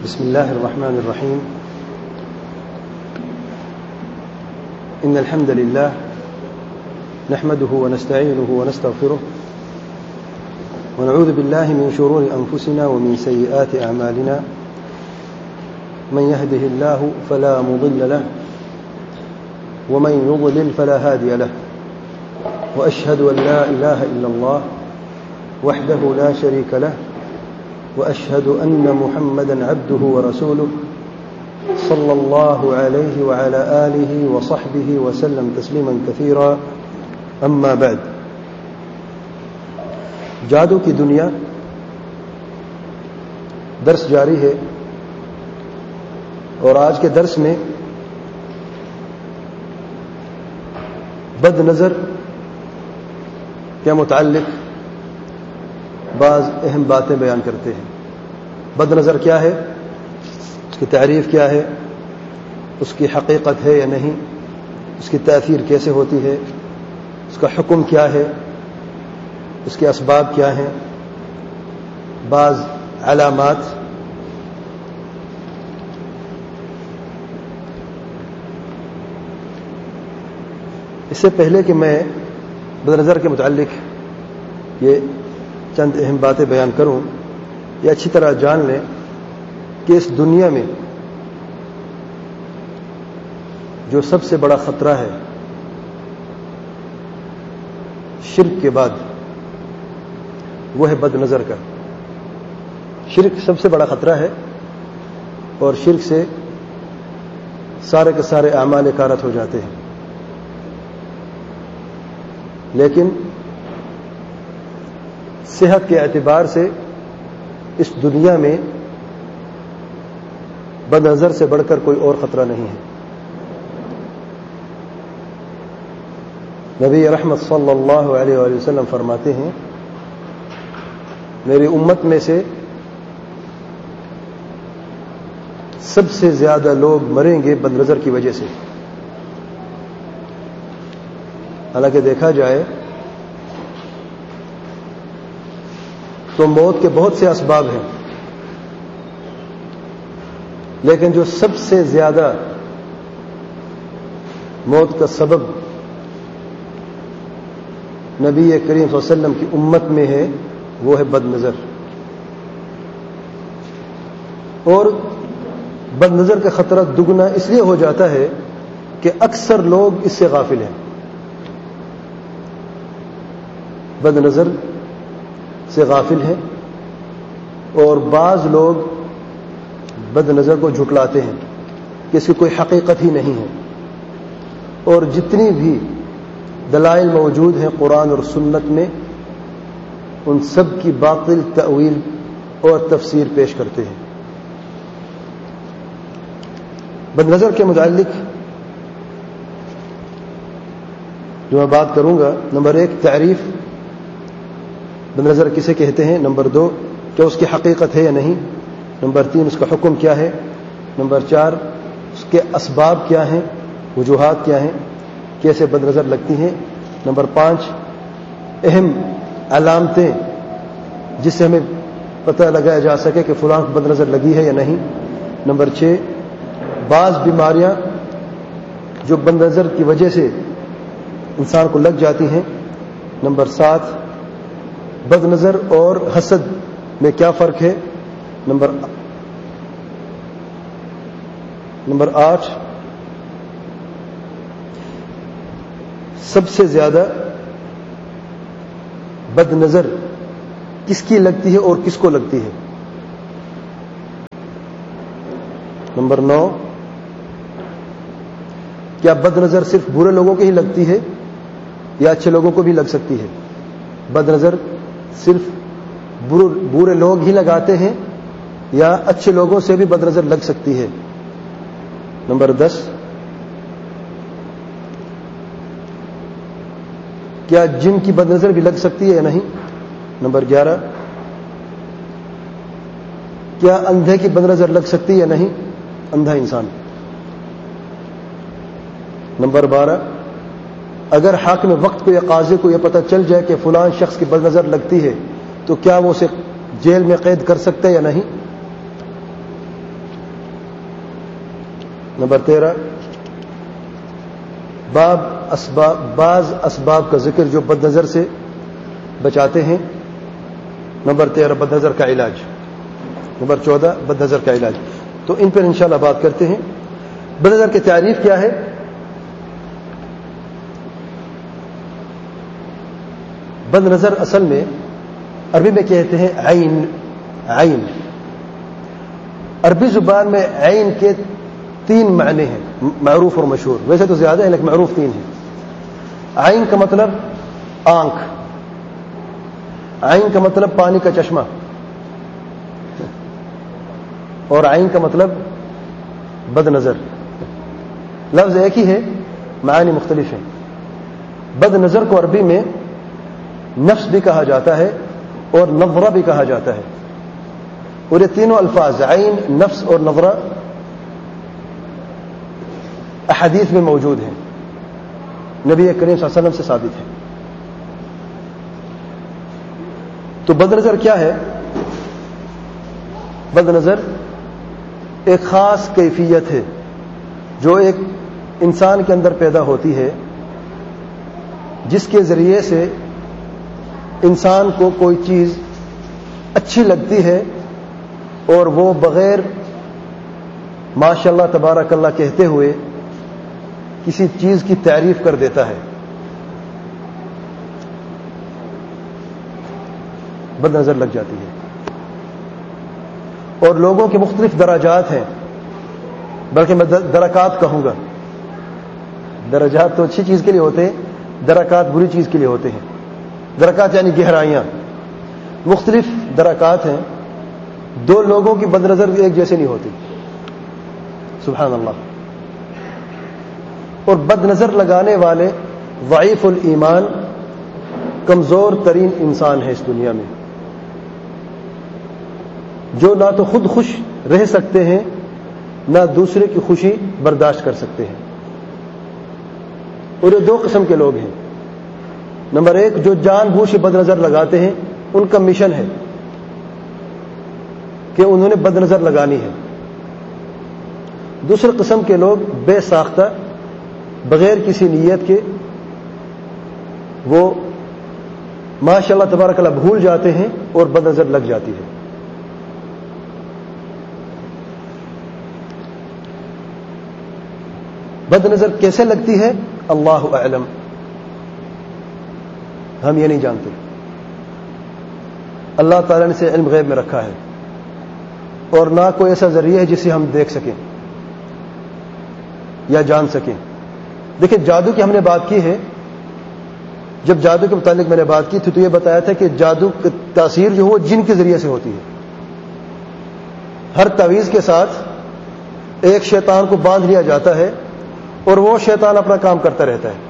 بسم الله الرحمن الرحيم. إن الحمد لله نحمده ونستعينه ونستغفره ونعوذ بالله من شرور أنفسنا ومن سيئات أعمالنا. من يهده الله فلا مضل له ومن يضلل فلا هادي له، وأشهد أن لا إله إلا الله وحده لا شريك له، وأشهد أن محمدا عبده ورسوله صلى الله عليه وعلى آله وصحبه وسلم تسليما كثيرا. أما بعد، جادو کی دنیا درس جاری ہے، اور آج کے درس میں بد نظر کے متعلق بعض اہم باتیں بیان کرتے ہیں. بد نظر کیا ہے، اس کی تعریف کیا ہے، اس کی حقیقت ہے یا نہیں، اس کی تاثیر کیسے ہوتی ہے، اس کا حکم کیا ہے، اس کے اسباب کیا ہیں، بعض علامات. اس سے پہلے کہ میں بد نظر کے متعلق یہ چند اہم باتیں بیان کروں، یہ اچھی طرح جان لیں کہ اس دنیا میں جو سب سے بڑا خطرہ ہے شرک کے بعد، وہ ہے بد نظر کا. شرک سب سے بڑا خطرہ ہے، اور شرک سے سارے کے سارے اعمال کارت ہو جاتے ہیں. لیکن صحت کے اعتبار سے اس دنیا میں بد نظر سے بڑھ کر کوئی اور خطرہ نہیں ہے. نبی رحمت صلی اللہ علیہ وآلہ وسلم فرماتے ہیں، میری امت میں سے سب سے زیادہ لوگ مریں گے بد نظر کی وجہ سے. حالانکہ دیکھا جائے تو موت کے بہت سے اسباب ہیں، لیکن جو سب سے زیادہ موت کا سبب نبی کریم صلی اللہ علیہ وسلم کی امت میں ہے، وہ ہے بد نظر. اور بد نظر کا خطرہ دگنا اس لیے ہو جاتا ہے کہ اکثر لوگ اس سے غافل ہیں. بد نظر سے غافل ہیں، اور بعض لوگ بد نظر کو جھٹلاتے ہیں کہ اس کی کوئی حقیقت ہی نہیں ہے. اور جتنی بھی دلائل موجود ہیں قرآن اور سنت میں، ان سب کی باطل تأویل اور تفسیر پیش کرتے ہیں. بد نظر کے متعلق جو میں بات کروں گا، نمبر 1 تعریف، بد نظر کسے کہتے ہیں. نمبر 2 کیا اس کی حقیقت ہے یا نہیں. نمبر 3 اس کا حکم کیا ہے. نمبر 4 اس کے اسباب کیا ہیں، وجوہات کیا ہیں، کیسے بد نظر لگتی ہیں. نمبر 5 اہم علامتیں جس سے ہمیں پتہ لگایا جا سکے کہ فلاں کو بد نظر لگی ہے یا نہیں. نمبر 6 بعض بیماریاں جو بد نظر کی وجہ سے انسان کو لگ جاتی ہیں. نمبر 7 بد نظر اور حسد میں کیا فرق ہے. نمبر 8 سب سے زیادہ بد نظر کس کی لگتی ہے اور کس کو لگتی ہے. نمبر 9 کیا بد نظر صرف برے لوگوں کو ہی لگتی ہے یا اچھے لوگوں کو بھی لگ سکتی ہے. بد نظر صرف برے لوگ ہی لگاتے ہیں یا اچھے لوگوں سے بھی بد نظر لگ سکتی ہے. نمبر 10 کیا جن کی بد نظر بھی لگ سکتی ہے یا نہیں. نمبر 11 کیا اندھے کی بد نظر لگ سکتی ہے یا نہیں، اندھا انسان. نمبر 12 اگر حاکم وقت کو یا قاضی کو یہ پتہ چل جائے کہ فلاں شخص کی بد نظر لگتی ہے تو کیا وہ اسے جیل میں قید کر سکتا ہے یا نہیں. نمبر 13 بعض اسباب کا ذکر جو بد نظر سے بچاتے ہیں. نمبر 13 بد نظر کا علاج. نمبر 14 بد نظر کا علاج. تو ان پر انشاءاللہ بات کرتے ہیں. بد نظر کی تعریف کیا ہے؟ بد نظر اصل میں عربی میں کہتے ہیں عین. عین عربی زبان میں عین کے 3 معنی ہیں معروف اور مشہور. ویسے تو زیادہ ہیں لیکن معروف 3 ہیں. عین کا مطلب آنکھ. عین کا مطلب پانی کا چشمہ. اور عین کا مطلب بد نظر. لفظ ایک ہی ہے, معانی مختلف ہیں. بد نظر کو عربی میں نفس بھی کہا جاتا ہے اور نظرہ بھی کہا جاتا ہے. اور یہ تینوں الفاظ عین, نفس اور نظرہ احادیث میں موجود ہیں, نبی کریم صلی اللہ علیہ وسلم سے ثابت ہے. تو بد نظر کیا ہے؟ بد نظر ایک خاص کیفیت ہے جو ایک انسان کے اندر پیدا ہوتی ہے, جس کے ذریعے سے انسان کو کوئی چیز اچھی لگتی ہے اور وہ بغیر ماشاء اللہ تبارک اللہ کہتے ہوئے کسی چیز کی تعریف کر دیتا ہے. بد نظر لگ جاتی ہے. اور لوگوں کے مختلف درجات ہیں, بلکہ میں درکات کہوں گا. درجات تو اچھی چیز کے لیے ہوتے ہیں, درکات بری چیز کے لیے ہوتے ہیں. درکات یعنی گہرائیاں. مختلف درکات ہیں. 2 لوگوں کی بد نظر ایک جیسے نہیں ہوتی. سبحان اللہ. اور بد نظر لگانے والے ضعیف الایمان, کمزور ترین انسان ہے اس دنیا میں, جو نہ تو خود خوش رہ سکتے ہیں نہ دوسرے کی خوشی برداشت کر سکتے ہیں. اور یہ 2 قسم کے لوگ ہیں. نمبر 1 جو جان بوجھ کے بد نظر لگاتے ہیں, ان کا مشن ہے کہ انہوں نے بد نظر لگانی ہے. دوسرے قسم کے لوگ بے ساختہ, بغیر کسی نیت کے, وہ ماشاء اللہ تبارک اللہ بھول جاتے ہیں اور بد نظر لگ جاتی ہے. بد نظر کیسے لگتی ہے اللہ اعلم, ہم یہ نہیں جانتے. اللہ تعالیٰ نے اسے علم غیب میں رکھا ہے, اور نہ کوئی ایسا ذریعہ ہے جسے ہم دیکھ سکیں یا جان سکیں. دیکھیں جادو کی ہم نے بات کی ہے. جب جادو کے متعلق میں نے بات کی تھی تو یہ بتایا تھا کہ جادو کی تاثیر جو وہ جن کے ذریعے سے ہوتی ہے. ہر تعویذ کے ساتھ ایک شیطان کو باندھ لیا جاتا ہے اور وہ شیطان اپنا کام کرتا رہتا ہے.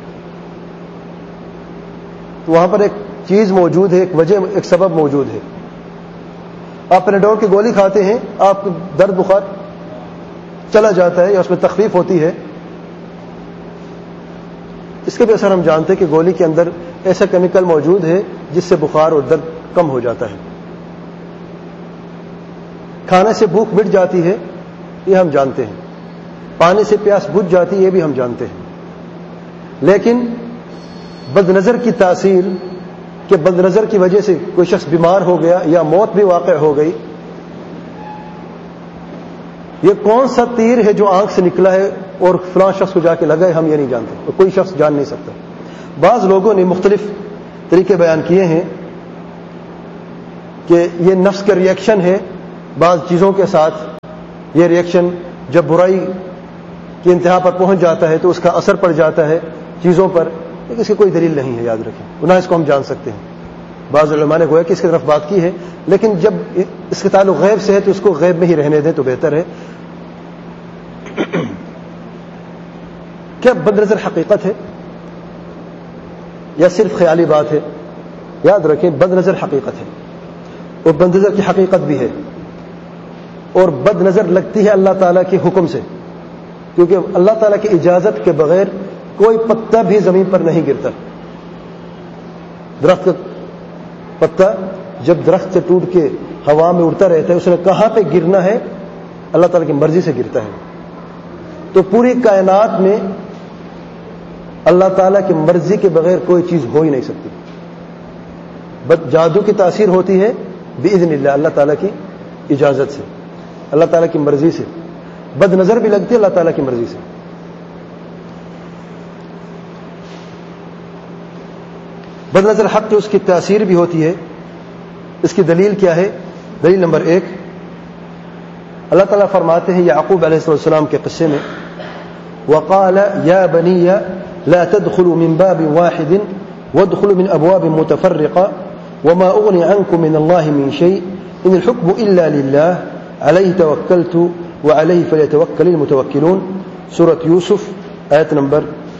تو وہاں پر ایک چیز موجود ہے, ایک وجہ, ایک سبب موجود ہے. آپ پیناڈول کی گولی کھاتے ہیں, آپ کو درد بخار چلا جاتا ہے یا اس میں تخفیف ہوتی ہے. اس کے بھی اثر ہم جانتے ہیں کہ گولی کے اندر ایسا کیمیکل موجود ہے جس سے بخار اور درد کم ہو جاتا ہے. کھانے سے بھوک مٹ جاتی ہے, یہ ہم جانتے ہیں. پانی سے پیاس بجھ جاتی ہے, یہ بھی ہم جانتے ہیں. لیکن بد نظر کی تاثیر کہ بد نظر کی وجہ سے کوئی شخص بیمار ہو گیا یا موت بھی واقع ہو گئی, یہ کون سا تیر ہے جو آنکھ سے نکلا ہے اور فلاں شخص کو جا کے لگا ہے, ہم یہ نہیں جانتے, اور کوئی شخص جان نہیں سکتا. بعض لوگوں نے مختلف طریقے بیان کیے ہیں کہ یہ نفس کا ریئیکشن ہے بعض چیزوں کے ساتھ. یہ ریئیکشن جب برائی کی انتہا پر پہنچ جاتا ہے تو اس کا اثر پڑ جاتا ہے چیزوں پر, لیکن اس کی کوئی دلیل نہیں ہے, یاد رکھیں. نہ اس کو ہم جان سکتے ہیں. بعض علماء نے گویا کہ اس کی طرف بات کی ہے, لیکن جب اس کے تعلق غیب سے ہے تو اس کو غیب میں ہی رہنے دیں تو بہتر ہے. کیا بد نظر حقیقت ہے یا صرف خیالی بات ہے؟ یاد رکھیں بد نظر حقیقت ہے, اور بد نظر کی حقیقت بھی ہے. اور بد نظر لگتی ہے اللہ تعالیٰ کے حکم سے, کیونکہ اللہ تعالیٰ کی اجازت کے بغیر کوئی پتا بھی زمین پر نہیں گرتا. درخت کا پتا جب درخت سے ٹوٹ کے ہوا میں اڑتا رہتا ہے, اس نے کہاں پہ گرنا ہے اللہ تعالیٰ کی مرضی سے گرتا ہے. تو پوری کائنات میں اللہ تعالیٰ کی مرضی کے بغیر کوئی چیز ہو ہی نہیں سکتی. بس جادو کی تاثیر ہوتی ہے بإذن اللہ، اللہ تعالیٰ کی اجازت سے، اللہ تعالیٰ کی مرضی سے. بد نظر بھی لگتی ہے اللہ تعالیٰ کی مرضی سے. بد نظر حق کی اس کی تاثیر بھی ہوتی ہے. اس کی دلیل کیا ہے؟ دلیل نمبر 1، اللہ تعالیٰ فرماتے ہیں یعقوب علیہ السلام کے قصے میں، وقال یا بنی لا تدخلوا من باب واحد وادخلوا من ابواب متفرقه وما اغني عنكم من الله من شيء ان الحكم الا لله عليه توكلت وعليه فليتوكل المتوكلون. سورۃ یوسف آیت نمبر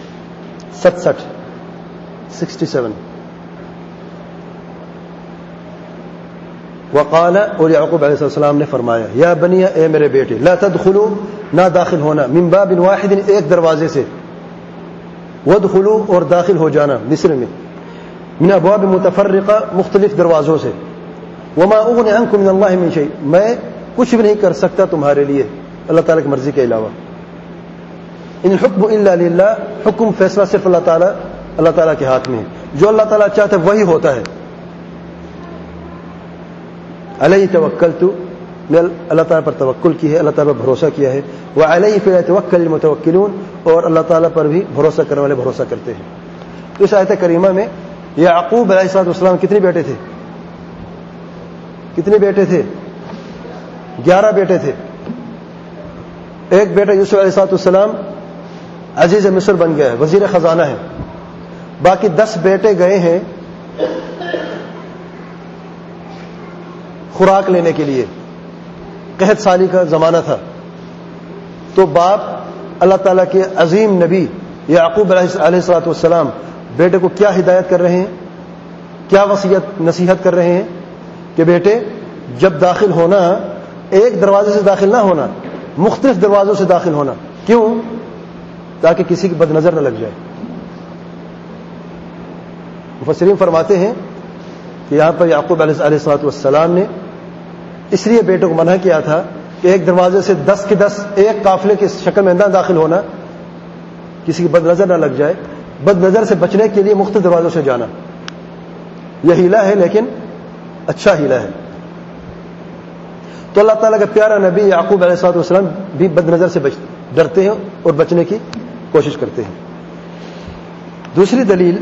67. وقال، اور یعقوب علیہ السلام نے فرمایا، یا بنی، اے میرے بیٹے، لا تدخلوا، نہ داخل ہونا، من باب واحد، ایک دروازے سے، وادخلوا، اور داخل ہو جانا، مصر میں، من ابواب متفرقہ، مختلف دروازوں سے، وما اغنی عنکم من اللہ من شیء، میں کچھ بھی نہیں کر سکتا تمہارے لیے اللہ تعالیٰ کی مرضی کے علاوہ. ان الحکم الا للہ، حکم فیصلہ صرف اللہ تعالیٰ کے ہاتھ میں ہے. جو اللہ تعالیٰ چاہتا ہے وہی ہوتا ہے. علیہ توکلت، میں اللہ تعالیٰ پر توکل کی ہے، اللہ تعالیٰ پر بھروسہ کیا ہے. وعلیہ فلیتوکل المتوکلون، اور اللہ تعالیٰ پر بھی بھروسہ کرنے والے بھروسہ کرتے ہیں. تو اس آیت کریمہ میں یعقوب علیہ السلام کتنے بیٹے تھے؟ 11 بیٹے تھے. ایک بیٹا یوسف علیہ السلام عزیز مصر بن گیا ہے، وزیر خزانہ ہے. باقی 10 بیٹے گئے ہیں خوراک لینے کے لیے. قحط سالی کا زمانہ تھا، تو باپ اللہ تعالیٰ کے عظیم نبی یعقوب علیہ السلام بیٹے کو کیا ہدایت کر رہے ہیں، کیا وصیت نصیحت کر رہے ہیں کہ بیٹے جب داخل ہونا ایک دروازے سے داخل نہ ہونا، مختلف دروازوں سے داخل ہونا. کیوں؟ تاکہ کسی کی بد نظر نہ لگ جائے. مفسرین فرماتے ہیں کہ یہاں پر یعقوب علیہ السلام نے اس لیے بیٹے کو منع کیا تھا کہ ایک دروازے سے 10 کے 10 ایک قافلے کی شکل میں نہ داخل ہونا، کسی کی بد نظر نہ لگ جائے. بد نظر سے بچنے کے لیے مختلف دروازوں سے جانا، یہ ہیلا ہے، لیکن اچھا ہیلا ہے. تو اللہ تعالیٰ کا پیارا نبی یعقوب علیہ السلام بھی بد نظر سے ڈرتے ہیں اور بچنے کی کوشش کرتے ہیں. دوسری دلیل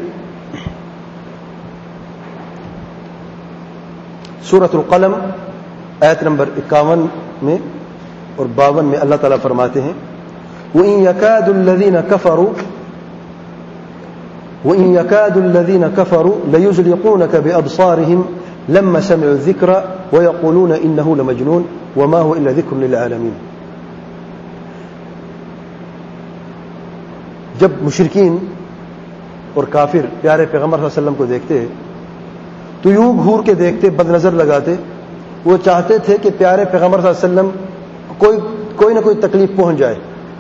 سورۃ القلم آیت نمبر 51 میں اور 52 میں اللہ تعالیٰ فرماتے ہیں وَإِن يَكَادُ الَّذِينَ كَفَرُوا لَيُزْلِقُونَكَ بِأَبْصَارِهِمْ لَمَّا سَمِعُوا الذِّكْرَ وَيَقُولُونَ إِنَّهُ لَمَجْنُونٌ وَمَا هُوَ إِلَّا ذِكْرٌ لِلْعَالَمِينَ. جب مشرکین اور کافر پیارے پیغمبر صلی اللہ علیہ وسلم کو دیکھتے تو یوں گھور کے دیکھتے، بد نظر لگاتے. وہ چاہتے تھے کہ پیارے پیغمبر صلی اللہ علیہ وسلم کوئی نہ کوئی تکلیف پہنچ جائے.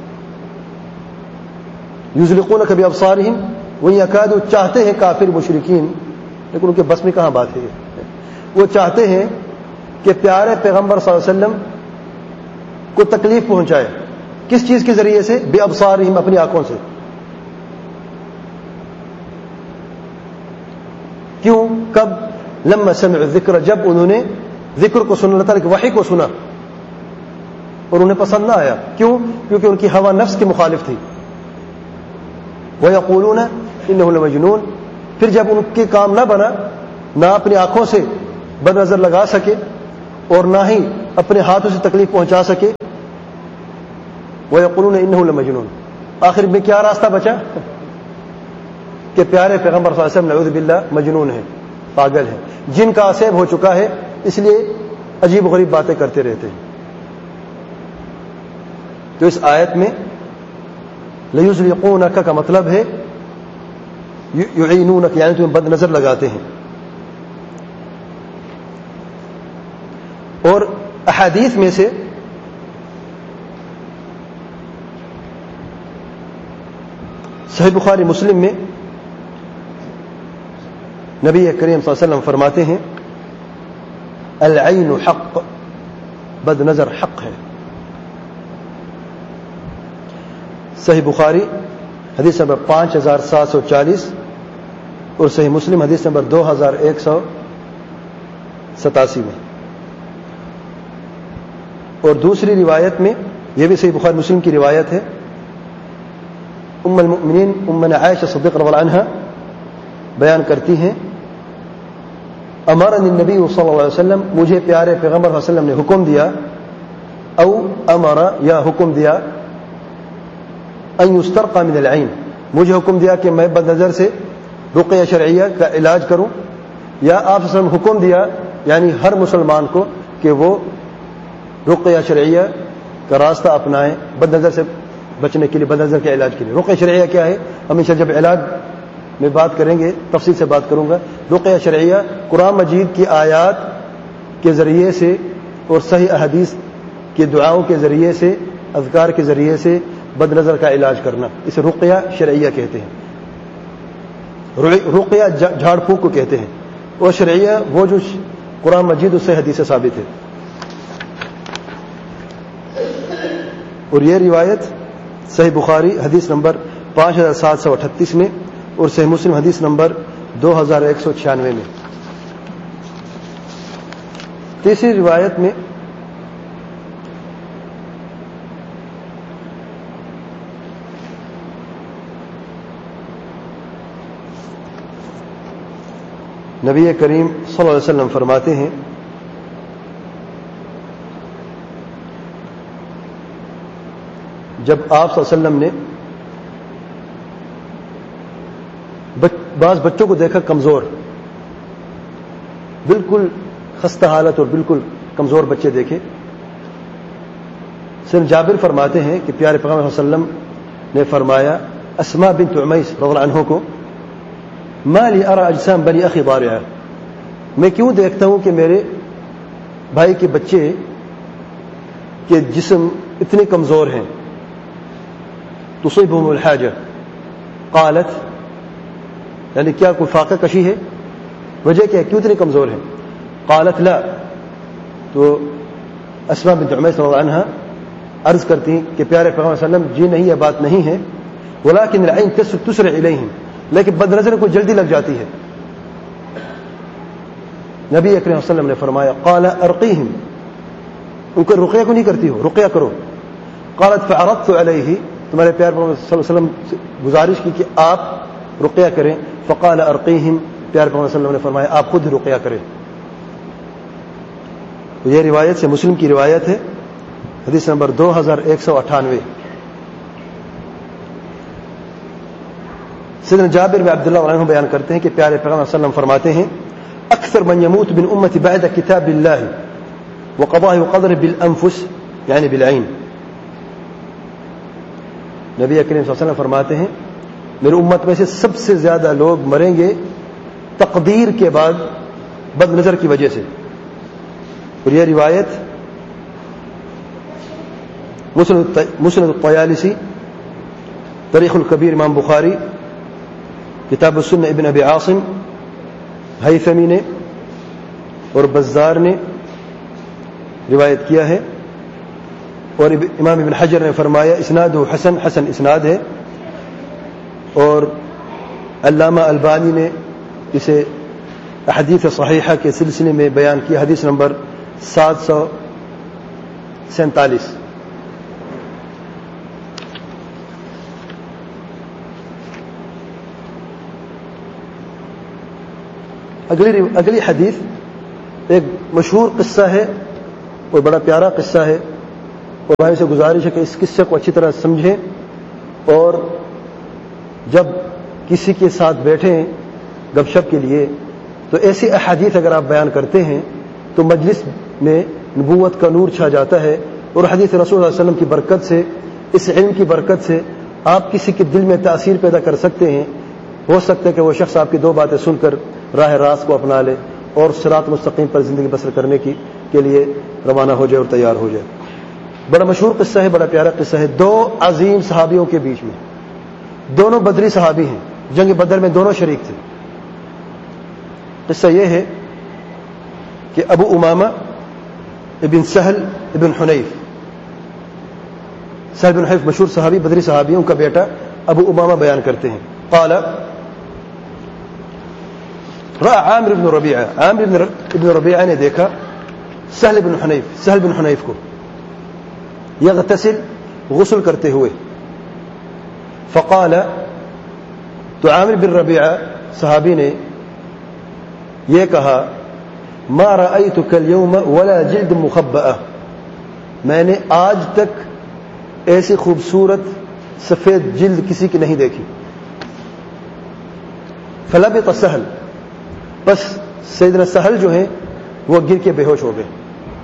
یزلقونک بابصارہم، وہی یکاد، چاہتے ہیں کافر مشرکین، لیکن ان کے بس میں کہاں بات ہے. وہ چاہتے ہیں کہ پیارے پیغمبر صلی اللہ علیہ وسلم کو تکلیف پہنچائے. کس چیز کے ذریعے سے؟ بابصارہم، اپنی آنکھوں سے. کیوں؟ کب؟ لما سمعوا الذکر، جب انہوں نے ذکر کو سنا، اللہ تعالیٰ کی وحی کو سنا اور انہیں پسند نہ آیا. کیوں؟ کیونکہ ان کی ہوا نفس کے مخالف تھی. وَيَقُولُونَ إِنَّهُ لَمَجْنُونَ، پھر جب ان کے کام نہ بنا، نہ اپنی آنکھوں سے بد نظر لگا سکے اور نہ ہی اپنے ہاتھوں سے تکلیف پہنچا سکے، وَيَقُولُونَ إِنَّهُ لَمَجْنُونَ، آخر میں کیا راستہ بچا کہ پیارے پیغمبر صلی اللہ علیہ وسلم نعوذ باللہ مجنون ہے، پاگل ہے، جن کا عصیب ہو چکا ہے، اس لیے عجیب و غریب باتیں کرتے رہتے ہیں. تو اس آیت میں لیزلقونک کا مطلب ہے یعینونک، یعنی تمہیں بد نظر لگاتے ہیں. اور احادیث میں سے صحیح بخاری مسلم میں نبی کریم صلی اللہ علیہ وسلم فرماتے ہیں العین حق، بد نظر حق ہے. صحیح بخاری حدیث نمبر 5740 اور صحیح مسلم حدیث نمبر 2187 میں. اور دوسری روایت میں، یہ بھی صحیح بخاری مسلم کی روایت ہے، ام المؤمنین امنا عائشہ صدیقہ رضی اللہ عنہا بیان کرتی ہیں، امرنی النبی صلی اللہ علیہ وسلم، مجھے پیارے پیغمبر صلی اللہ علیہ وسلم نے حکم دیا، او امر یا حکم دیا، ان یسترقى من العین، مجھے حکم دیا کہ میں بد نظر سے رقیہ شرعیہ کا علاج کروں، یا آپ صلی اللہ علیہ وسلم حکم دیا یعنی ہر مسلمان کو کہ وہ رقیہ شرعیہ کا راستہ اپنائیں بد نظر سے بچنے کے لیے، بد نظر کے علاج کے لیے. رقیہ شرعیہ کیا ہے؟ ہمیشہ جب علاج میں بات کریں گے تفصیل سے بات کروں گا. رقیہ شرعیہ قرآن مجید کی آیات کے ذریعے سے اور صحیح احادیث کی دعاؤں کے ذریعے سے، اذکار کے ذریعے سے بد نظر کا علاج کرنا، اسے رقیہ شرعیہ کہتے ہیں. رقیہ جھاڑ پھونک کو کہتے ہیں، اور شرعیہ وہ جو قرآن مجید اس سے حدیث سے ثابت ہے. اور یہ روایت صحیح بخاری حدیث نمبر 5738 میں اور صحیح مسلم حدیث نمبر 2196 میں. تیسری روایت میں نبی کریم صلی اللہ علیہ وسلم فرماتے ہیں، جب آپ صلی اللہ علیہ وسلم نے بعض بچوں کو دیکھا کمزور، بالکل خستہ حالت اور بالکل کمزور بچے دیکھے، سن جابر فرماتے ہیں کہ پیارے پیغمبر صلی اللہ علیہ وسلم نے فرمایا اسماء بنت عمیس رضی اللہ عنہ کو، ما لی ارى اجسام بنی اخی ضارعہ، میں کیوں دیکھتا ہوں کہ میرے بھائی کے بچے کے جسم اتنے کمزور ہیں، تصيبهم الحاجہ، قالت یعنی کیا کوئی فاقہ کشی ہے؟ وجہ کیا ہے؟ کیوں اتنے کمزور ہیں؟ قالت لا، تو اسماء بنت عمیس رضی اللہ عنہ عرض کرتی کہ پیارے پیغمبر صلی اللہ علیہ وسلم جی نہیں، یہ بات نہیں ہے، ولكن العين تسرع الیہم، لیکن بد نظر کو جلدی لگ جاتی ہے. نبی اکرم صلی اللہ علیہ وسلم نے فرمایا قال ارقیہم، ان کو رقیہ کو نہیں کرتی ہو، رقیہ کرو. قالت فعرضت علیہ، تمہارے پیارے پیغمبر صلی اللہ علیہ وسلم سے گزارش کی کہ آپ رقیہ کریں. فقال ارقیہم، پیارے پیغمبر صلی اللہ علیہ وسلم نے فرمایا آپ خود رقیہ کریں. یہ روایت سے مسلم کی روایت ہے، حدیث نمبر 2198. سیدنا جابر بن عبداللہ عنہ بیان کرتے ہیں کہ پیارے پیغمبر صلی اللہ علیہ وسلم فرماتے ہیں اکثر من يموت من امتی بعد کتاب اللہ وقضاء وقدر بالانفس یعنی بالعین. نبی کریم صلی اللہ علیہ وسلم فرماتے ہیں میری امت میں سے سب سے زیادہ لوگ مریں گے تقدیر کے بعد بد نظر کی وجہ سے. اور یہ روایت مسند الطیالسی، تاریخ الکبیر امام بخاری، کتاب السنہ ابن ابی عاصم، ہیثمی نے اور بزار نے روایت کیا ہے. اور امام ابن حجر نے فرمایا اسناد حسن، حسن اسناد ہے. اور علامہ البانی نے اسے احادیث صحیحہ کے سلسلے میں بیان کیا، حدیث نمبر 747. اگلی حدیث ایک مشہور قصہ ہے اور بڑا پیارا قصہ ہے، اور بھائی سے گزارش ہے کہ اس قصے کو اچھی طرح سمجھیں، اور جب کسی کے ساتھ بیٹھیں گپ شپ کے لیے تو ایسی احادیث اگر آپ بیان کرتے ہیں تو مجلس میں نبوت کا نور چھا جاتا ہے. اور حدیث رسول اللہ صلی اللہ علیہ وسلم کی برکت سے، اس علم کی برکت سے آپ کسی کے دل میں تاثیر پیدا کر سکتے ہیں. ہو سکتا ہے کہ وہ شخص آپ کی دو باتیں سن کر راہ راست کو اپنا لے اور صراط مستقیم پر زندگی بسر کرنے کے لیے روانہ ہو جائے اور تیار ہو جائے. بڑا مشہور قصہ ہے، بڑا پیارا قصہ ہے. دو عظیم صحابیوں کے بیچ میں، دونوں بدری صحابی ہیں، جنگ بدر میں دونوں شریک تھے. قصہ یہ ہے کہ ابو امامہ ابن سہل ابن حنیف سہل بن حنیف مشہور صحابی بدری صحابی، ان کا بیٹا ابو امامہ بیان کرتے ہیں، قال رأى عامر بن ربیعہ، عامر بن ربیعہ نے دیکھا سہل بن حنیف کو یغتسل، غسل کرتے ہوئے، فقال، تو عامر بن ربیعہ صحابی نے یہ کہا، ما رأيتك اليوم ولا جلد مخبأة، میں نے آج تک ایسی خوبصورت سفید جلد کسی کی نہیں دیکھی. فلبط سہل، بس سیدنا سہل جو ہیں وہ گر کے بے ہوش ہو گئے.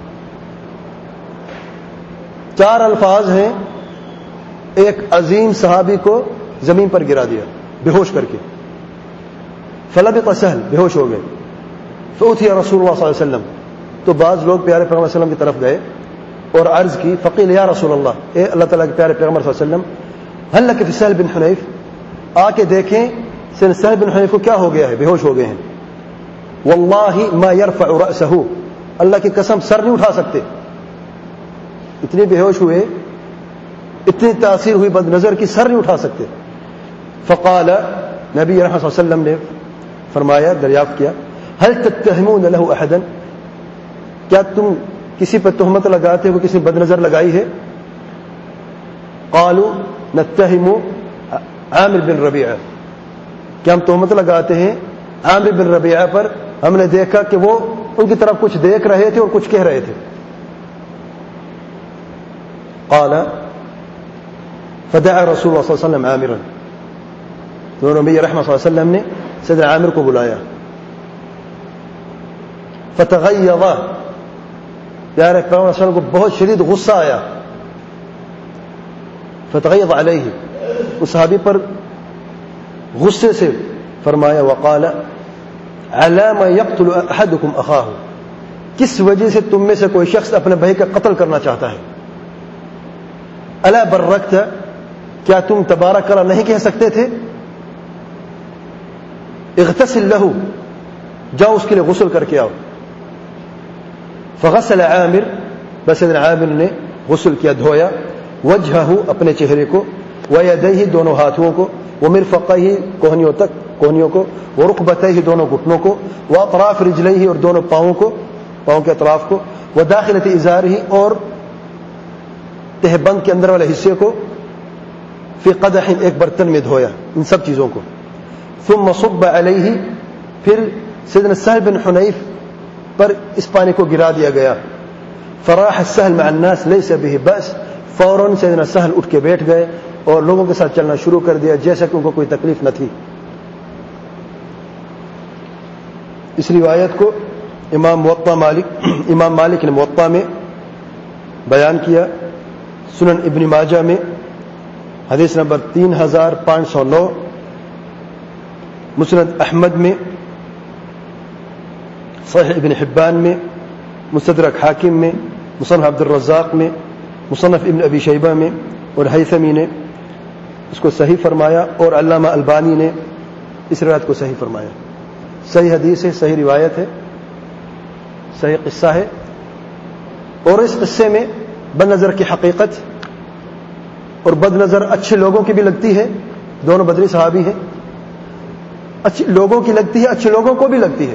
4 الفاظ ہیں، ایک عظیم صحابی کو زمین پر گرا دیا بے ہوش کر کے. فلبط سہل، بے ہوش ہو گئے. فأتي رسول اللہ صلی اللہ علیہ وسلم، تو بعض لوگ پیارے پیغمبر صلی اللہ علیہ وسلم کی طرف گئے اور عرض کی، فقیل یا رسول اللہ، اے اللہ تعالیٰ کے پیارے پیغمبر صلی اللہ علیہ وسلم، هل لك في سہل بن حنیف، آ کے دیکھیں سہل بن حنیف کو کیا ہو گیا ہے، بے ہوش ہو گئے ہیں. واللہ ما يرفع رأسه، اللہ کی قسم سر نہیں اٹھا سکتے، اتنے بے ہوش ہوئے، اتنی تاثیر ہوئی بد نظر کی، سر نہیں اٹھا سکتے. فقال، نبی رحمت صلی اللہ علیہ وسلم نے فرمایا، دریافت کیا، هل تتهمون له احدا، کیا تم کسی پر تہمت لگاتے ہو، کسی بد نظر لگائی ہے؟ قالوا نتهم عامر بن ربیعہ، کیا ہم تہمت لگاتے ہیں عامر بن ربیعہ پر، ہم نے دیکھا کہ وہ ان کی طرف کچھ دیکھ رہے تھے اور کچھ کہہ رہے تھے. قال فدعا رسول اللہ صلی اللہ علیہ وسلم عامرا، تو نبی رحمۃ صلی اللہ علیہ وسلم نے سیدنا عامر کو بلایا. فتغیظ، پیارے پیغمبر صلی اللہ علیہ وسلم کو بہت شدید غصہ آیا. فتغیظ علیہ، اس صحابی پر غصے سے فرمایا، وقال علی ما یقتل احدکم اخاہ، کس وجہ سے تم میں سے کوئی شخص اپنے بھائی کا قتل کرنا چاہتا ہے؟ الا برکت، کیا تم تبارک اللہ نہیں کہہ سکتے تھے؟ اغتسل لہ، جاؤ اس کے لیے غسل کر کے آؤ. فغسل عامر، بس عامر نے غسل کیا، دھویا، وجہہ، اپنے چہرے کو، ویدیہ، دونوں ہاتھوں کو، ومرفقیہ، کوہنیوں تک، کوہنیوں کو، ورکبتیہ، دونوں گھٹنوں کو، واطراف رجلیہ، اور دونوں پاؤں کو، پاؤں کے اطراف کو، وداخلۃ ازارہ، اور تہبند کے اندر والے حصے کو، فی قدح، ایک برتن میں دھویا، ان سب چیزوں کو. ثم صب علیہ، پھر سیدنا سہل بن حنیف پر اس پانی کو گرا دیا گیا. فراح السہل مع الناس لیس به بأس، فوراً سیدنا سہل اٹھ کے بیٹھ گئے اور لوگوں کے ساتھ چلنا شروع کر دیا جیسا کہ ان کو کوئی تکلیف نہ تھی. اس روایت کو امام مالک نے موطا میں بیان کیا، سنن ابن ماجہ میں حدیث نمبر 3509، مسند احمد میں، صحیح ابن حبان میں، مستدرک حاکم میں، مصنف عبد الرزاق میں، مصنف ابن ابی شیبہ میں، اور حیثمی نے اس کو صحیح فرمایا، اور علامہ البانی نے اس روایت کو صحیح فرمایا. صحیح حدیث ہے، صحیح روایت ہے، صحیح قصہ ہے. اور اس قصے میں بد نظر کی حقیقت اور بد نظر اچھے لوگوں کی بھی لگتی ہے، دونوں بدری صحابی ہیں، اچھے لوگوں کی لگتی ہے، اچھے لوگوں کو بھی لگتی ہے،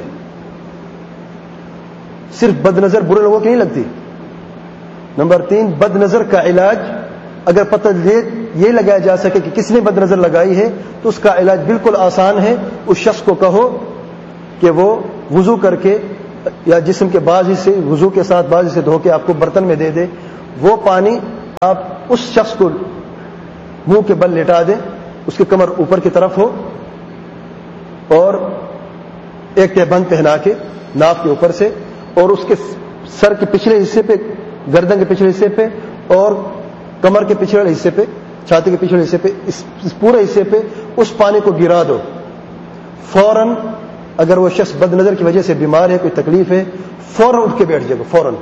صرف بد نظر برے لوگوں کی نہیں لگتی. نمبر 3، بد نظر کا علاج اگر پتہ یہ لگایا جا سکے کہ کس نے بد نظر لگائی ہے تو اس کا علاج بالکل آسان ہے. اس شخص کو کہو کہ وہ وضو کر کے یا جسم کے بعض حصے وضو کے ساتھ بعض حصے دھو کے آپ کو برتن میں دے دے، وہ پانی آپ اس شخص کو منہ کے بل لٹا دیں، اس کی کمر اوپر کی طرف ہو، اور ایک تہبند پہنا کے ناف کے اوپر سے، اور اس کے سر کے پچھلے حصے پہ، گردن کے پچھلے حصے پہ، اور کمر کے پچھلے حصے پہ، چھاتی کے پچھلے حصے پہ، اس پورے حصے پہ اس پانی کو گرا دو. فوراً اگر وہ شخص بد نظر کی وجہ سے بیمار ہے، کوئی تکلیف ہے، فوراً اٹھ کے بیٹھ جائے گا، فوراً.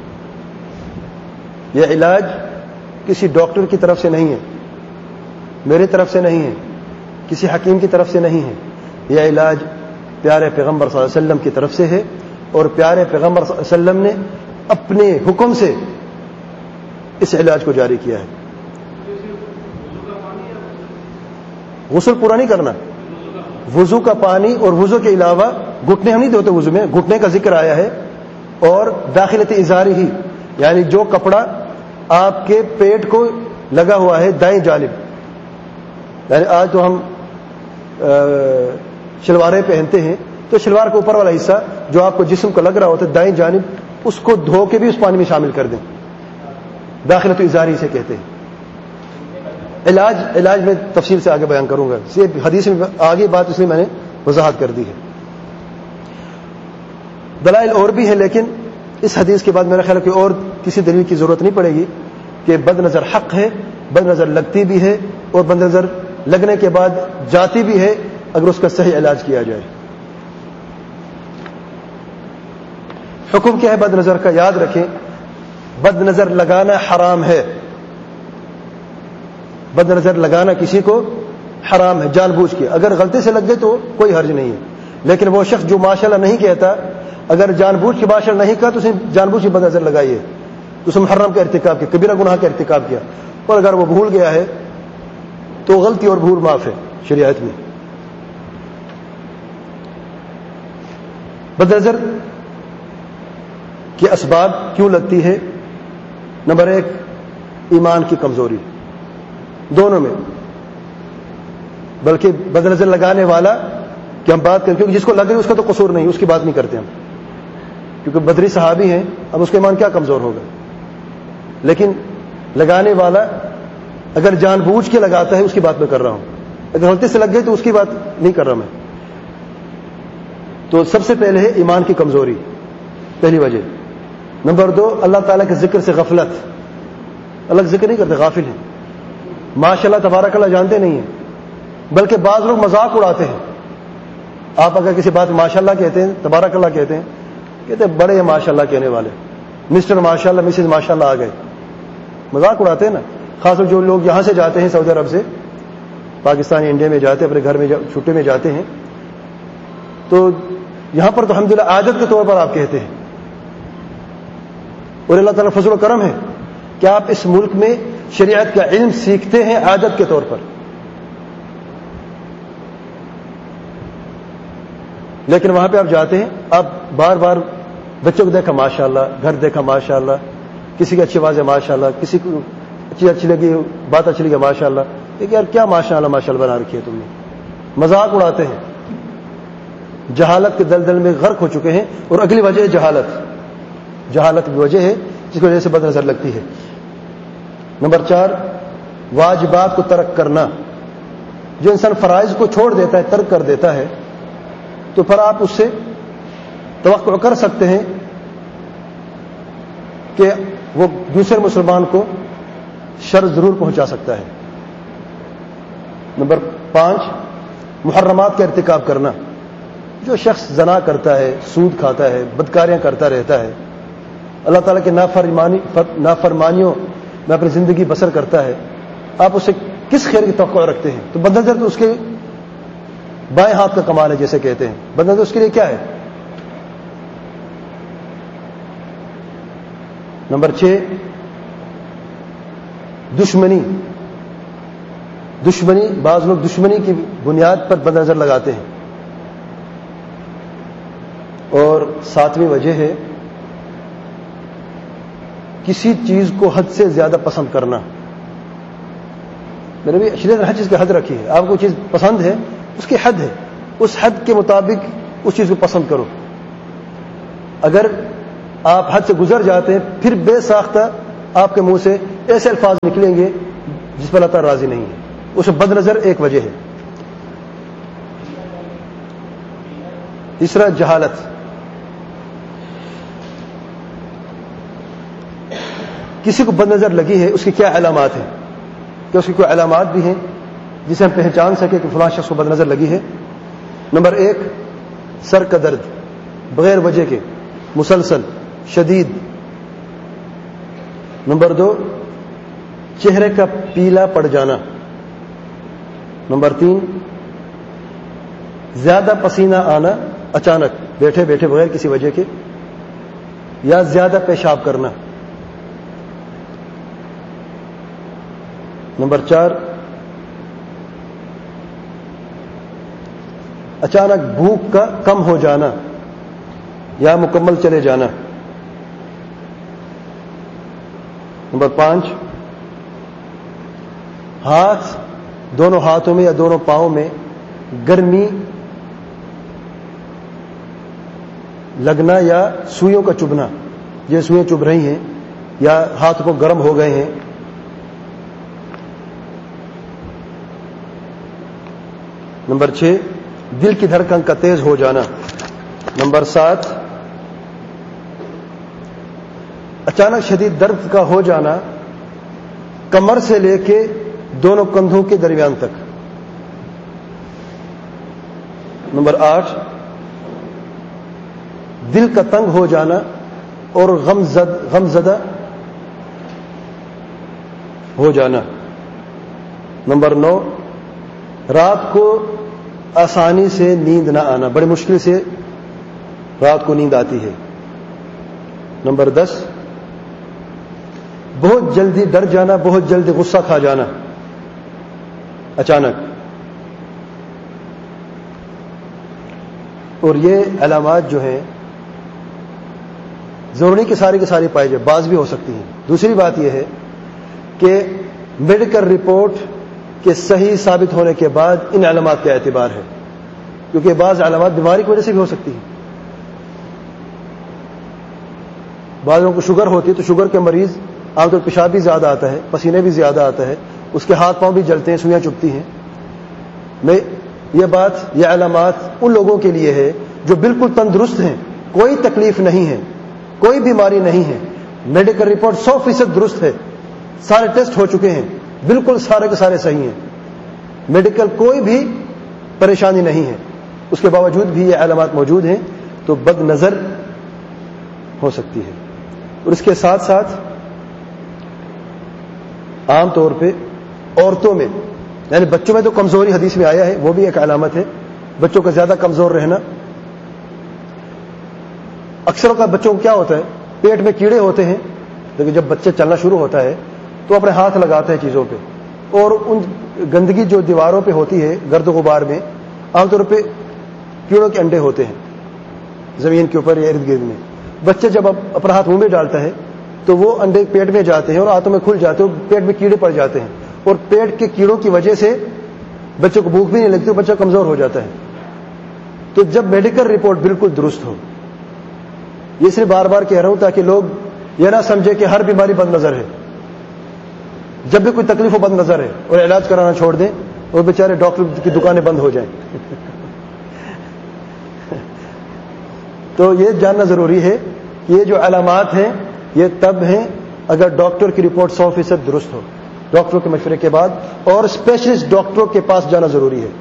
یہ علاج کسی ڈاکٹر کی طرف سے نہیں ہے، میری طرف سے نہیں ہے، کسی حکیم کی طرف سے نہیں ہے. یہ علاج پیارے پیغمبر صلی اللہ علیہ وسلم کی طرف سے ہے، اور پیارے پیغمبر صلی اللہ علیہ وسلم نے اپنے حکم سے اس علاج کو جاری کیا ہے. غسل پورا نہیں کرنا, وضو کا پانی اور وضو کے علاوہ گھٹنے ہم نہیں دھوتے وضو میں, گھٹنے کا ذکر آیا ہے, اور داخلت ازاری ہی, یعنی جو کپڑا آپ کے پیٹ کو لگا ہوا ہے دائیں جانب, یعنی آج تو ہم شلواریں پہنتے ہیں, تو شلوار کے اوپر والا حصہ جو آپ کو جسم کو لگ رہا ہوتا ہے دائیں جانب, اس کو دھو کے بھی اس پانی میں شامل کر دیں, داخلت ازاری سے کہتے ہیں. علاج میں تفصیل سے آگے بیان کروں گا, حدیث میں آگے بات اس لیے میں نے وضاحت کر دی ہے. دلائل اور بھی ہیں, لیکن اس حدیث کے بعد میرا خیال ہے کہ اور کسی دلیل کی ضرورت نہیں پڑے گی کہ بد نظر حق ہے, بد نظر لگتی بھی ہے, اور بد نظر لگنے کے بعد جاتی بھی ہے اگر اس کا صحیح علاج کیا جائے. حکم کیا ہے بد نظر کا, یاد رکھیں بد نظر لگانا حرام ہے, بد نظر لگانا کسی کو حرام ہے جان بوجھ کے. اگر غلطی سے لگ گئے تو کوئی حرج نہیں ہے, لیکن وہ شخص جو ماشاءاللہ نہیں کہتا, اگر جان بوجھ کے ماشاءاللہ نہیں کہا تو اسے جان بوجھ کے بد نظر لگائی ہے, تو اسے محرم کا ارتکاب کیا, کبیرہ گناہ کا ارتکاب کیا. اور اگر وہ بھول گیا ہے تو غلطی اور بھول معاف ہے شریعت میں. بد نظر کے اسباب کیوں لگتی ہے؟ نمبر 1 ایمان کی کمزوری, دونوں میں, بلکہ بد نظر لگانے والا کہ ہم بات کریں, کیونکہ جس کو لگ رہی اس کا تو قصور نہیں, اس کی بات نہیں کرتے ہم, کیونکہ بدری صحابی ہیں, اب اس کا ایمان کیا کمزور ہوگا. لیکن لگانے والا اگر جان بوجھ کے لگاتا ہے اس کی بات میں کر رہا ہوں, اگر غلطی سے لگ گئی تو اس کی بات نہیں کر رہا میں. تو سب سے پہلے ہے ایمان کی کمزوری, پہلی وجہ. نمبر 2 اللہ تعالیٰ کے ذکر سے غفلت, اللہ کا ذکر نہیں کرتے, غافل ہیں. ماشاءاللہ تبارک اللہ جانتے نہیں ہیں, بلکہ بعض لوگ مذاق اڑاتے ہیں. آپ اگر کسی بات ماشاءاللہ کہتے ہیں, تبارک اللہ کہتے ہیں, کہتے ہیں بڑے ہیں ماشاءاللہ کہنے والے, مسٹر ماشاءاللہ مسز ماشاءاللہ آ گئے, مذاق اڑاتے ہیں نا. خاص طور جو لوگ یہاں سے جاتے ہیں سعودی عرب سے, پاکستان انڈیا میں جاتے ہیں, اپنے گھر میں چھٹے میں جاتے ہیں, تو یہاں پر تو الحمدللہ عادت کے طور پر آپ کہتے ہیں, اور اللہ تعالیٰ فضل و کرم ہے کہ آپ اس ملک میں شریعت کا علم سیکھتے ہیں عادت کے طور پر. لیکن وہاں پہ آپ جاتے ہیں, آپ بار بار بچوں کو دیکھا ماشاءاللہ, گھر دیکھا ماشاءاللہ, کسی کی اچھی آواز ہے ماشاءاللہ, کسی کو اچھی لگی بات اچھی لگی ماشاءاللہ, کہ یار کیا ماشاءاللہ ماشاءاللہ بنا رکھی ہے تم نے, مذاق اڑاتے ہیں. جہالت کے دلدل میں غرق ہو چکے ہیں, اور اگلی وجہ ہے جہالت کی وجہ ہے جس کی وجہ سے بد نظر لگتی ہے. نمبر 4 واجبات کو ترک کرنا. جو انسان فرائض کو چھوڑ دیتا ہے, ترک کر دیتا ہے, تو پھر آپ اس سے توقع کر سکتے ہیں کہ وہ دوسرے مسلمان کو شر ضرور پہنچا سکتا ہے. نمبر 5 محرمات کا ارتکاب کرنا. جو شخص زنا کرتا ہے, سود کھاتا ہے, بدکاریاں کرتا رہتا ہے, اللہ تعالیٰ کے نافرمانیوں میں اپنی زندگی بسر کرتا ہے, آپ اسے کس خیر کی توقع رکھتے ہیں؟ تو بد نظر تو اس کے بائیں ہاتھ کا کمال ہے جیسے کہتے ہیں. بد نظر اس کے لیے کیا ہے؟ نمبر 6 دشمنی. بعض لوگ دشمنی کی بنیاد پر بد نظر لگاتے ہیں. اور 7ویں وجہ ہے کسی چیز کو حد سے زیادہ پسند کرنا. میں نے بھی شریعت نے ہر چیز کی حد رکھی ہے. آپ کو چیز پسند ہے, اس کی حد ہے, اس حد کے مطابق اس چیز کو پسند کرو. اگر آپ حد سے گزر جاتے ہیں, پھر بے ساختہ آپ کے منہ سے ایسے الفاظ نکلیں گے جس پر اللہ تعالیٰ راضی نہیں ہے. اس میں بد نظر ایک وجہ ہے. تیسرا جہالت. کسی کو بد نظر لگی ہے, اس کی کیا علامات ہیں؟ کہ اس کی کوئی علامات بھی ہیں جسے ہم پہچان سکیں کہ فلاں شخص کو بد نظر لگی ہے. نمبر 1 سر کا درد بغیر وجہ کے, مسلسل, شدید. نمبر 2 چہرے کا پیلا پڑ جانا. نمبر 3 زیادہ پسینہ آنا, اچانک بیٹھے بیٹھے بغیر کسی وجہ کے, یا زیادہ پیشاب کرنا. نمبر 4 اچانک بھوک کا کم ہو جانا یا مکمل چلے جانا. نمبر 5، ہاتھ، دونوں ہاتھوں میں یا دونوں پاؤں میں گرمی لگنا یا سوئیوں کا چبھنا، یہ سوئیں چبھ رہی ہیں یا ہاتھ کو گرم ہو گئے ہیں. نمبر 6، دل کی دھڑکن کا تیز ہو جانا. نمبر 7، اچانک شدید درد کا ہو جانا کمر سے لے کے دونوں کندھوں کے درمیان تک. نمبر 8، دل کا تنگ ہو جانا اور غم زدہ ہو جانا. نمبر 9، رات کو آسانی سے نیند نہ آنا، بڑی مشکل سے رات کو نیند آتی ہے. نمبر 10، بہت جلدی ڈر جانا، بہت جلدی غصہ کھا جانا اچانک. اور یہ علامات جو ہیں ضروری کہ ساری کی ساری پائی جائے، بعض بھی ہو سکتی ہیں. دوسری بات یہ ہے کہ میڈیکل رپورٹ کے صحیح ثابت ہونے کے بعد ان علامات کا اعتبار ہے، کیونکہ بعض علامات بیماری کی وجہ سے بھی ہو سکتی ہیں. بعض لوگوں کو شوگر ہوتی ہے تو شوگر کے مریض عام طور پیشاب بھی زیادہ آتا ہے، پسینے بھی زیادہ آتا ہے، اس کے ہاتھ پاؤں بھی جلتے ہیں، سوئیاں چبھتی ہیں. میں یہ علامات ان لوگوں کے لیے ہے جو بالکل تندرست ہیں، کوئی تکلیف نہیں ہے، کوئی بیماری نہیں ہے، میڈیکل رپورٹ 100% درست ہے، سارے ٹیسٹ ہو چکے ہیں، بالکل سارے کے سارے صحیح ہیں، میڈیکل کوئی بھی پریشانی نہیں ہے. اس کے باوجود بھی یہ علامات موجود ہیں تو بد نظر ہو سکتی ہے. اور اس کے ساتھ ساتھ عام طور پہ عورتوں میں، یعنی بچوں میں تو کمزوری حدیث میں آیا ہے، وہ بھی ایک علامت ہے، بچوں کا زیادہ کمزور رہنا. اکثر اوقات بچوں کو کیا ہوتا ہے، پیٹ میں کیڑے ہوتے ہیں، لیکن جب بچے چلنا شروع ہوتا ہے تو اپنے ہاتھ لگاتے ہیں چیزوں پہ، اور ان گندگی جو دیواروں پہ ہوتی ہے گرد و غبار میں، عام طور پہ کیڑوں کے انڈے ہوتے ہیں زمین کے اوپر یا ارد گرد میں. بچے جب اپنا ہاتھ منہ میں ڈالتا ہے تو وہ انڈے پیٹ میں جاتے ہیں اور ہاتھوں میں کھل جاتے ہیں، پیٹ میں کیڑے پڑ جاتے ہیں، اور پیٹ کے کیڑوں کی وجہ سے بچے کو بھوک بھی نہیں لگتی، بچہ کمزور ہو جاتا ہے. تو جب میڈیکل رپورٹ بالکل درست ہو، یہ صرف بار بار کہہ رہا ہوں تاکہ لوگ یہ نہ سمجھے کہ ہر بیماری بد نظر ہے، جب بھی کوئی تکلیف ہو بد نظر ہے اور علاج کرانا چھوڑ دیں اور بیچارے ڈاکٹر کی دکانیں بند ہو جائیں. تو یہ جاننا ضروری ہے کہ یہ جو علامات ہیں یہ تب ہیں اگر ڈاکٹر کی رپورٹ 100% درست ہو، ڈاکٹروں کے مشورے کے بعد، اور اسپیشلسٹ ڈاکٹروں کے پاس جانا ضروری ہے.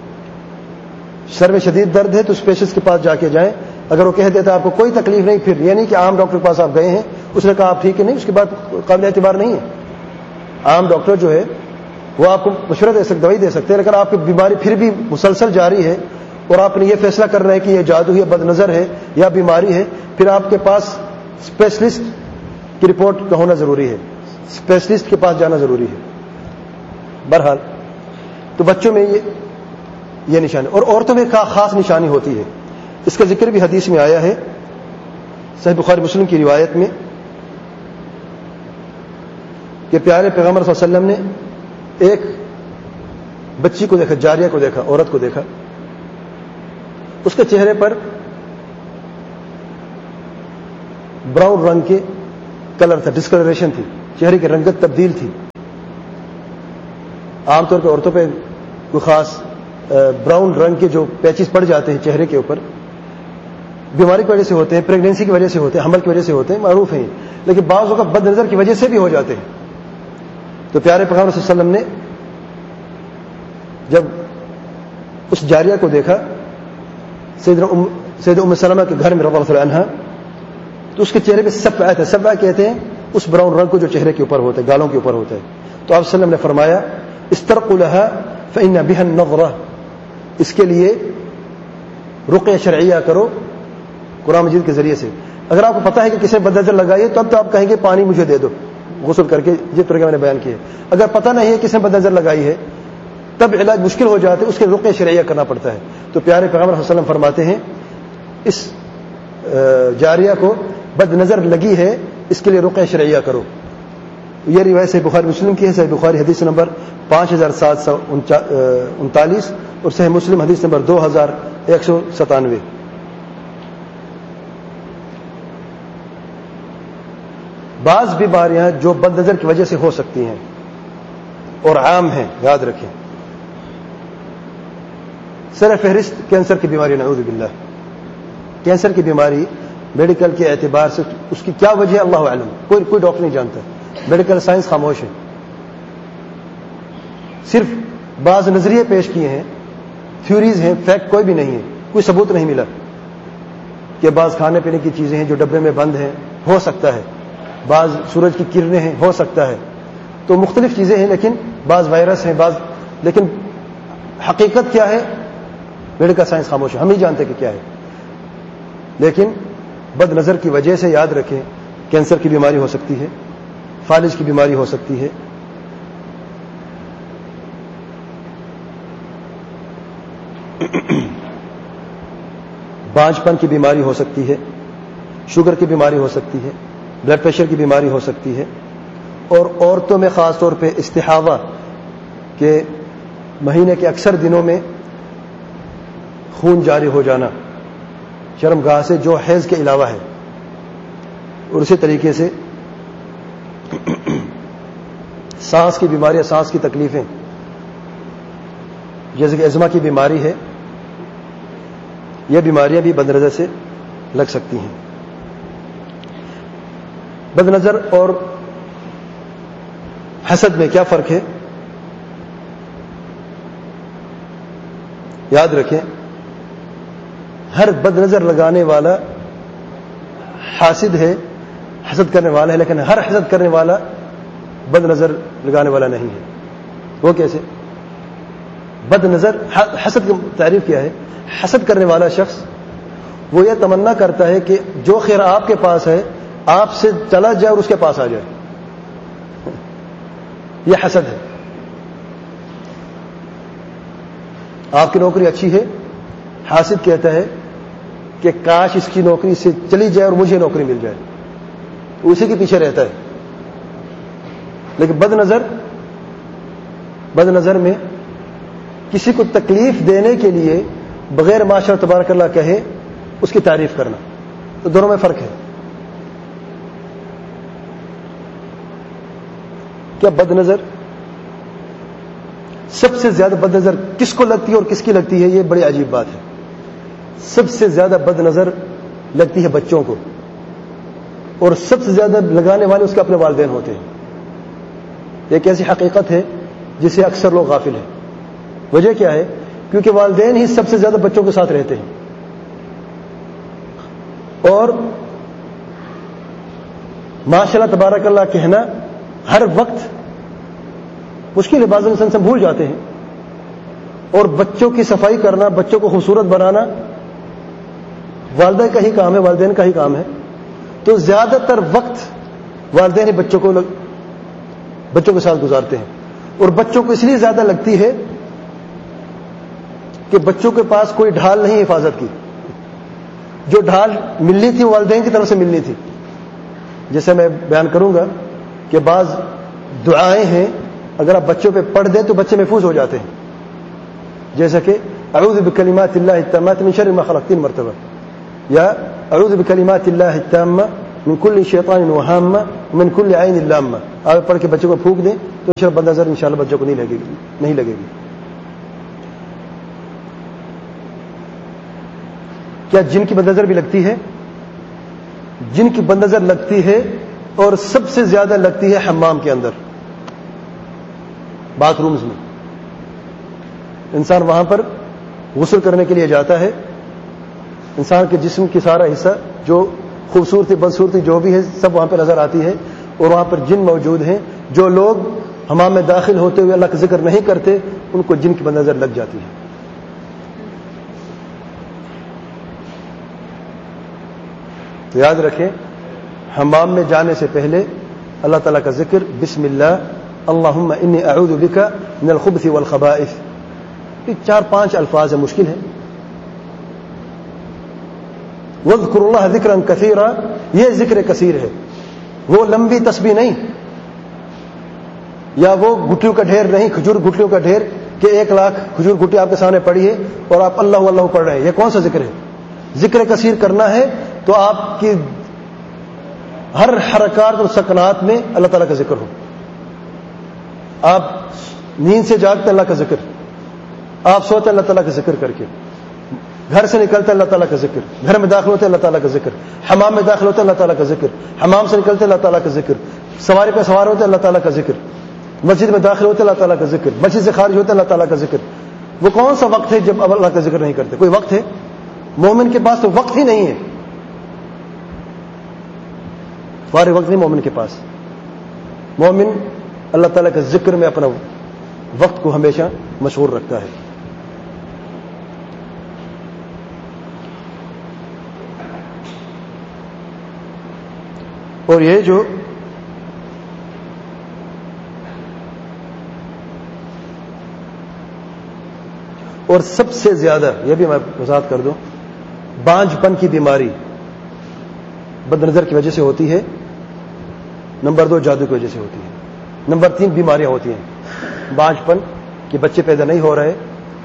سر میں شدید درد ہے تو اسپیشلسٹ کے پاس جا کے جائیں. اگر وہ کہہ دیتا ہے آپ کو کوئی تکلیف نہیں، پھر یہ نہیں کہ عام ڈاکٹر کے پاس آپ گئے ہیں، اس نے کہا آپ ٹھیک ہے، نہیں، اس کے بعد قابل اعتبار نہیں ہے. عام ڈاکٹر جو ہے وہ آپ کو مشورہ دے سکتے، دوائی دے سکتے ہیں، لیکن آپ کی بیماری پھر بھی مسلسل جاری ہے اور آپ نے یہ فیصلہ کر رہے ہیں کہ یہ جادو ہے، بد نظر ہے یا بیماری ہے، پھر آپ کے پاس اسپیشلسٹ کی رپورٹ کا ہونا ضروری ہے، اسپیشلسٹ کے پاس جانا ضروری ہے. بہرحال تو بچوں میں یہ نشانی، اور عورتوں میں خاص نشانی ہوتی ہے. اس کا ذکر بھی حدیث میں آیا ہے، صحیح بخاری مسلم کی روایت میں، کہ پیارے پیغمبر صلی اللہ علیہ وسلم نے ایک بچی کو دیکھا، جاریہ کو دیکھا، عورت کو دیکھا. اس کے چہرے پر براؤن رنگ کے کلر تھا، ڈسکلریشن تھی، چہرے کی رنگت تبدیل تھی. عام طور پہ عورتوں پہ کوئی خاص براؤن رنگ کے جو پیچز پڑ جاتے ہیں چہرے کے اوپر، بیماری کی وجہ سے ہوتے ہیں، پریگنینسی کی وجہ سے ہوتے ہیں، حمل کی وجہ سے ہوتے ہیں، معروف ہیں، لیکن بعض اوقات بد نظر کی وجہ سے بھی ہو جاتے ہیں. تو پیارے پیغمبر صلی اللہ علیہ وسلم نے جب اس جاریہ کو دیکھا سیدہ ام سلمہ کے گھر میں رضی اللہ عنہا، تو اس کے چہرے پہ سبع تھا. سبع کہتے ہیں اس براؤن رنگ کو جو چہرے کے اوپر ہوتا ہے، گالوں کے اوپر ہوتا ہے. تو آپ صلی اللہ علیہ وسلم نے فرمایا استرقوا لها فإن بها النظرة، اس کے لیے رقیہ شرعیہ کرو قرآن مجید کے ذریعے سے. اگر آپ کو پتا ہے کہ کسی بد نظر لگائی ہے تب تو آپ کہیں گے پانی مجھے دے دو غسل کر کے، جس طرح کہ میں نے بیان کیا ہے. اگر پتہ نہیں ہے کس نے بد نظر لگائی ہے تب علاج مشکل ہو جاتے اس کے رقیہ شرعیہ کرنا پڑتا ہے. تو پیارے پیغمبر صلی اللہ علیہ وسلم فرماتے ہیں اس جاریہ کو بد نظر لگی ہے اس کے لیے رقیہ شرعیہ کرو. یہ روایت صحیح بخاری مسلم کی ہے. صحیح بخاری حدیث نمبر 5739 اور صحیح مسلم حدیث نمبر 2197. بعض بیماریاں جو بد نظر کی وجہ سے ہو سکتی ہیں اور عام ہیں، یاد رکھیں. سر فہرست کینسر کی بیماری، نعوذ باللہ. کینسر کی بیماری میڈیکل کے اعتبار سے اس کی کیا وجہ ہے اللہ علم، کوئی ڈاکٹر نہیں جانتا. میڈیکل سائنس خاموش ہے. صرف بعض نظریے پیش کیے ہیں، تھیوریز ہیں، فیکٹ کوئی بھی نہیں ہے. کوئی ثبوت نہیں ملا کہ بعض کھانے پینے کی چیزیں ہیں جو ڈبے میں بند ہیں، ہو سکتا ہے. بعض سورج کی کرنیں ہیں، ہو سکتا ہے. تو مختلف چیزیں ہیں، لیکن بعض وائرس ہیں، لیکن حقیقت کیا ہے میڈیکل سائنس خاموش ہے. ہم نہیں جانتے کہ کیا ہے. لیکن بد نظر کی وجہ سے یاد رکھیں کینسر کی بیماری ہو سکتی ہے، فالج کی بیماری ہو سکتی ہے. بانجھ پن کی بیماری ہو سکتی ہے، شوگر کی بیماری ہو سکتی ہے، بلڈ پریشر کی بیماری ہو سکتی ہے. اور عورتوں میں خاص طور پہ استحاضہ کے مہینے کے اکثر دنوں میں خون جاری ہو جانا شرم گاہ سے جو حیض کے علاوہ ہے. اور اسی طریقے سے سانس کی بیماریاں، سانس کی تکلیفیں، جیسے کہ ازما کی بیماری ہے، یہ بیماریاں بھی بد نظر سے لگ سکتی ہیں. بد نظر اور حسد میں کیا فرق ہے؟ یاد رکھیں ہر بد نظر لگانے والا حاسد ہے، حسد کرنے والا ہے، لیکن ہر حسد کرنے والا بد نظر لگانے والا نہیں ہے. وہ کیسے؟ بد نظر، حسد کی تعریف کیا ہے؟ حسد کرنے والا شخص وہ یہ تمنا کرتا ہے کہ جو خیر آپ کے پاس ہے آپ سے چلا جائے اور اس کے پاس آ جائے. یہ حسد ہے. آپ کی نوکری اچھی ہے، حاسد کہتا ہے کہ کاش اس کی نوکری سے چلی جائے اور مجھے نوکری مل جائے، اسی کے پیچھے رہتا ہے. لیکن بد نظر میں کسی کو تکلیف دینے کے لیے بغیر معاشرہ تبارک اللہ کہے اس کی تعریف کرنا، تو دونوں میں فرق ہے. کیا بد نظر سب سے زیادہ بد نظر کس کو لگتی ہے اور کس کی لگتی ہے؟ یہ بڑی عجیب بات ہے. سب سے زیادہ بد نظر لگتی ہے بچوں کو، اور سب سے زیادہ لگانے والے اس کے اپنے والدین ہوتے ہیں. ایک ایسی حقیقت ہے جس سے اکثر لوگ غافل ہیں. وجہ کیا ہے؟ کیونکہ والدین ہی سب سے زیادہ بچوں کے ساتھ رہتے ہیں، اور ماشاءاللہ تبارک اللہ کہنا ہر وقت مشکل ہے، بعض انسان بھول جاتے ہیں. اور بچوں کی صفائی کرنا، بچوں کو خوبصورت بنانا والدہ کا ہی کام ہے، والدین کا ہی کام ہے. تو زیادہ تر وقت والدین ہی بچوں کے ساتھ گزارتے ہیں. اور بچوں کو اس لیے زیادہ لگتی ہے کہ بچوں کے پاس کوئی ڈھال نہیں حفاظت کی. جو ڈھال ملنی تھی والدین کی طرف سے ملنی تھی. جیسے میں بیان کروں گا کہ بعض دعائیں ہیں اگر آپ بچوں پہ پڑھ دیں تو بچے محفوظ ہو جاتے ہیں. جیسا کہ اعوذ بکلمات اللہ التامات من شر ما خلق 3 مرتبہ، یا اعوذ بکلمات اللہ التامہ من کل شیطان وہامہ من کل عین لامہ. آپ پڑھ کے بچوں کو پھونک دیں تو انشاءاللہ بد نظر انشاءاللہ بچوں کو نہیں لگے گی. کیا جن کی بد نظر بھی لگتی ہے؟ جن کی بد نظر لگتی ہے اور سب سے زیادہ لگتی ہے حمام کے اندر، باتھ رومز میں. انسان وہاں پر غسل کرنے کے لیے جاتا ہے، انسان کے جسم کی سارا حصہ جو خوبصورتی بدصورتی جو بھی ہے سب وہاں پہ نظر آتی ہے، اور وہاں پر جن موجود ہیں. جو لوگ حمام میں داخل ہوتے ہوئے اللہ کا ذکر نہیں کرتے ان کو جن کی بد نظر لگ جاتی ہے. تو یاد رکھیں حمام میں جانے سے پہلے اللہ تعالیٰ کا ذکر، بسم اللہ اللہم انی اعوذ بک من الخبث والخبائث، 4-5 الفاظ ہے، مشکل ہے. وَاذْكُرُوا اللَّهَ ذِكْرًا كَثِيرًا، یہ ذکر کثیر ہے، وہ لمبی تسبیح نہیں، یا وہ گٹھلیوں کا ڈھیر نہیں، کھجور گٹھلیوں کا ڈھیر کہ 1,00,000 کھجور گٹھی آپ کے سامنے پڑی ہے اور آپ اللہ اللہ پڑھ رہے ہیں. یہ کون سا ذکر ہے؟ ذکر کثیر کرنا ہے تو آپ کی ہر حرکات اور سکنات میں اللہ تعالیٰ کا ذکر ہو. آپ نیند سے جاگتے اللہ کا ذکر، آپ سوتے اللہ تعالیٰ کا ذکر کر کے، گھر سے نکلتے اللہ تعالیٰ کا ذکر، گھر میں داخل ہوتے اللہ تعالیٰ کا ذکر، حمام میں داخل ہوتے اللہ تعالیٰ کا ذکر، حمام سے نکلتے اللہ تعالیٰ کا ذکر، سواری پہ سوار ہوتے اللہ تعالیٰ کا ذکر، مسجد میں داخل ہوتے اللہ تعالیٰ کا ذکر، مسجد سے خارج ہوتے اللہ تعالیٰ کا ذکر. وہ کون سا وقت ہے جب اب اللہ کا ذکر نہیں کرتے؟ کوئی وقت ہے؟ مومن کے پاس تو وقت ہی نہیں ہے، فارغ وقت نہیں مومن کے پاس. مومن اللہ تعالیٰ کے ذکر میں اپنا وقت کو ہمیشہ مشغول رکھتا ہے. اور یہ جو اور سب سے زیادہ یہ بھی میں وضاحت کر دوں، بانجھ پن کی بیماری بد نظر کی وجہ سے ہوتی ہے. نمبر 2 جادو کی وجہ سے ہوتی ہے. نمبر 3 بیماریاں ہوتی ہیں. بانجھ پن کہ بچے پیدا نہیں ہو رہے،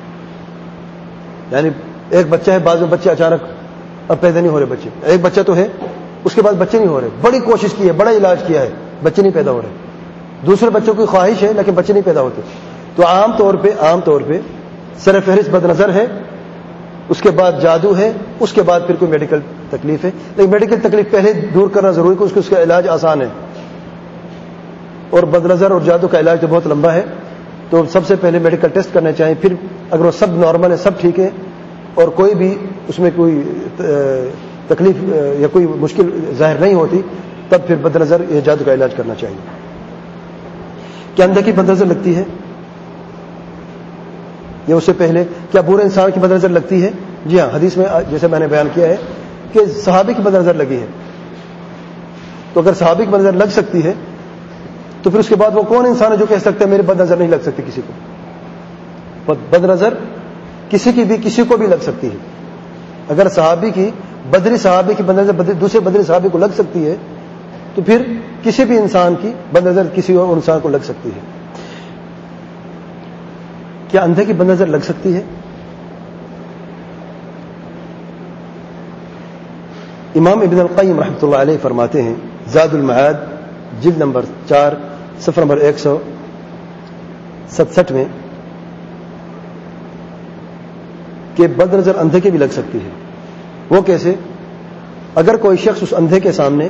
یعنی ایک بچہ ہے، بعض میں بچے اچانک اب پیدا نہیں ہو رہے بچے. ایک بچہ تو ہے، اس کے بعد بچے نہیں ہو رہے، بڑی کوشش کی ہے، بڑا علاج کیا ہے، بچے نہیں پیدا ہو رہے. دوسرے بچوں کی خواہش ہے لیکن بچے نہیں پیدا ہوتے. تو عام طور پہ سر فہرست بد نظر ہے، اس کے بعد جادو ہے، اس کے بعد پھر کوئی میڈیکل تکلیف ہے. لیکن میڈیکل تکلیف پہلے دور کرنا ضروری ہے، اس کا علاج آسان ہے. اور بد نظر اور جادو کا علاج تو بہت لمبا ہے، تو سب سے پہلے میڈیکل ٹیسٹ کرنے چاہیے. پھر اگر وہ سب نارمل ہے، سب ٹھیک ہے، اور کوئی بھی اس میں کوئی تکلیف یا کوئی مشکل ظاہر نہیں ہوتی، تب پھر بد نظر یا جادو کا علاج کرنا چاہیے. کیا اندھے کی بد نظر لگتی ہے؟ یا اس سے پہلے کیا برے انسان کی بد نظر لگتی ہے؟ جی ہاں، حدیث میں جیسے میں نے بیان کیا ہے کہ صحابی کی بد نظر لگی ہے. تو اگر صحابی کی بد نظر لگ سکتی ہے تو پھر اس کے بعد وہ کون انسان ہے جو کہہ سکتا ہے میری بد نظر نہیں لگ سکتی کسی کو؟ بد نظر کسی کو بھی لگ سکتی ہے. اگر صحابی کی بدری صحابی کی بد نظر دوسرے بدری صحابی کو لگ سکتی ہے تو پھر کسی بھی انسان کی بد نظر کسی اور انسان کو لگ سکتی ہے. کیا اندھے کی بد نظر لگ سکتی ہے؟ امام ابن القیم رحمۃ اللہ علیہ فرماتے ہیں، زاد المعاد جلد نمبر 4 صفحہ نمبر 167 میں، کہ بد نظر اندھے کی بھی لگ سکتی ہے. وہ کیسے؟ اگر کوئی شخص اس اندھے کے سامنے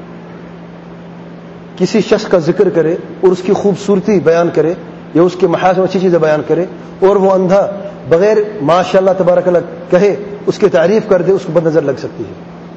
کسی شخص کا ذکر کرے اور اس کی خوبصورتی بیان کرے یا اس کے محاسن اچھی چیزیں بیان کرے، اور وہ اندھا بغیر ماشاء اللہ تبارک اللہ کہے اس کی تعریف کر دے، اس کو بد نظر لگ سکتی ہے.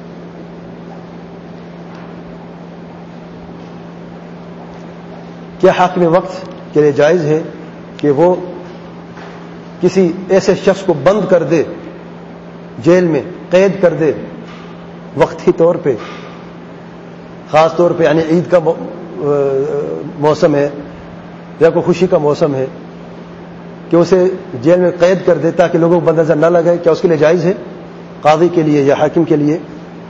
کیا حاکم وقت کے لیے جائز ہے کہ وہ کسی ایسے شخص کو بند کر دے، جیل میں قید کر دے وقتی طور پہ، خاص طور پہ، یعنی عید کا موسم ہے یا کوئی خوشی کا موسم ہے، کہ اسے جیل میں قید کر دے تاکہ لوگوں کو بد نظر نہ لگے؟ کیا اس کے لیے جائز ہے قاضی کے لیے یا حاکم کے لیے؟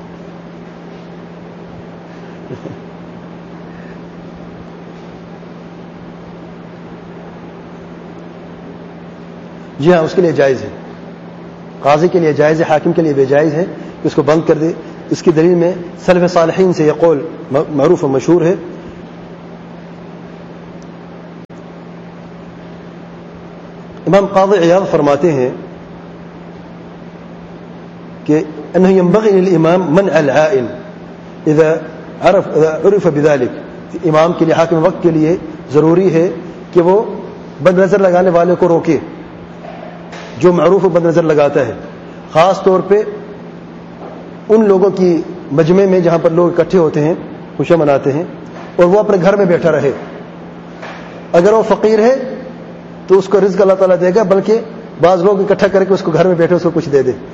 جی ہاں، اس کے لیے جائز ہے. قاضی کے لیے جائز ہے، حاکم کے لیے بھی جائز ہے کہ اس کو بند کر دے. اس کی دلیل میں سلف صالحین سے یہ قول معروف و مشہور ہے. امام قاضی عیاض فرماتے ہیں کہ انه ينبغي للامام منع العائن اذا عرف بذلك. امام کے لیے، حاکم وقت کے لیے ضروری ہے کہ وہ بد نظر لگانے والے کو روکے جو معروف بد نظر لگاتا ہے، خاص طور پہ ان لوگوں کی مجمع میں جہاں پر لوگ اکٹھے ہوتے ہیں، خوشیاں مناتے ہیں، اور وہ اپنے گھر میں بیٹھا رہے. اگر وہ فقیر ہے تو اس کو رزق اللہ تعالیٰ دے گا، بلکہ بعض لوگ اکٹھا کر کے اس کو گھر میں بیٹھے اس کو کچھ دے دے.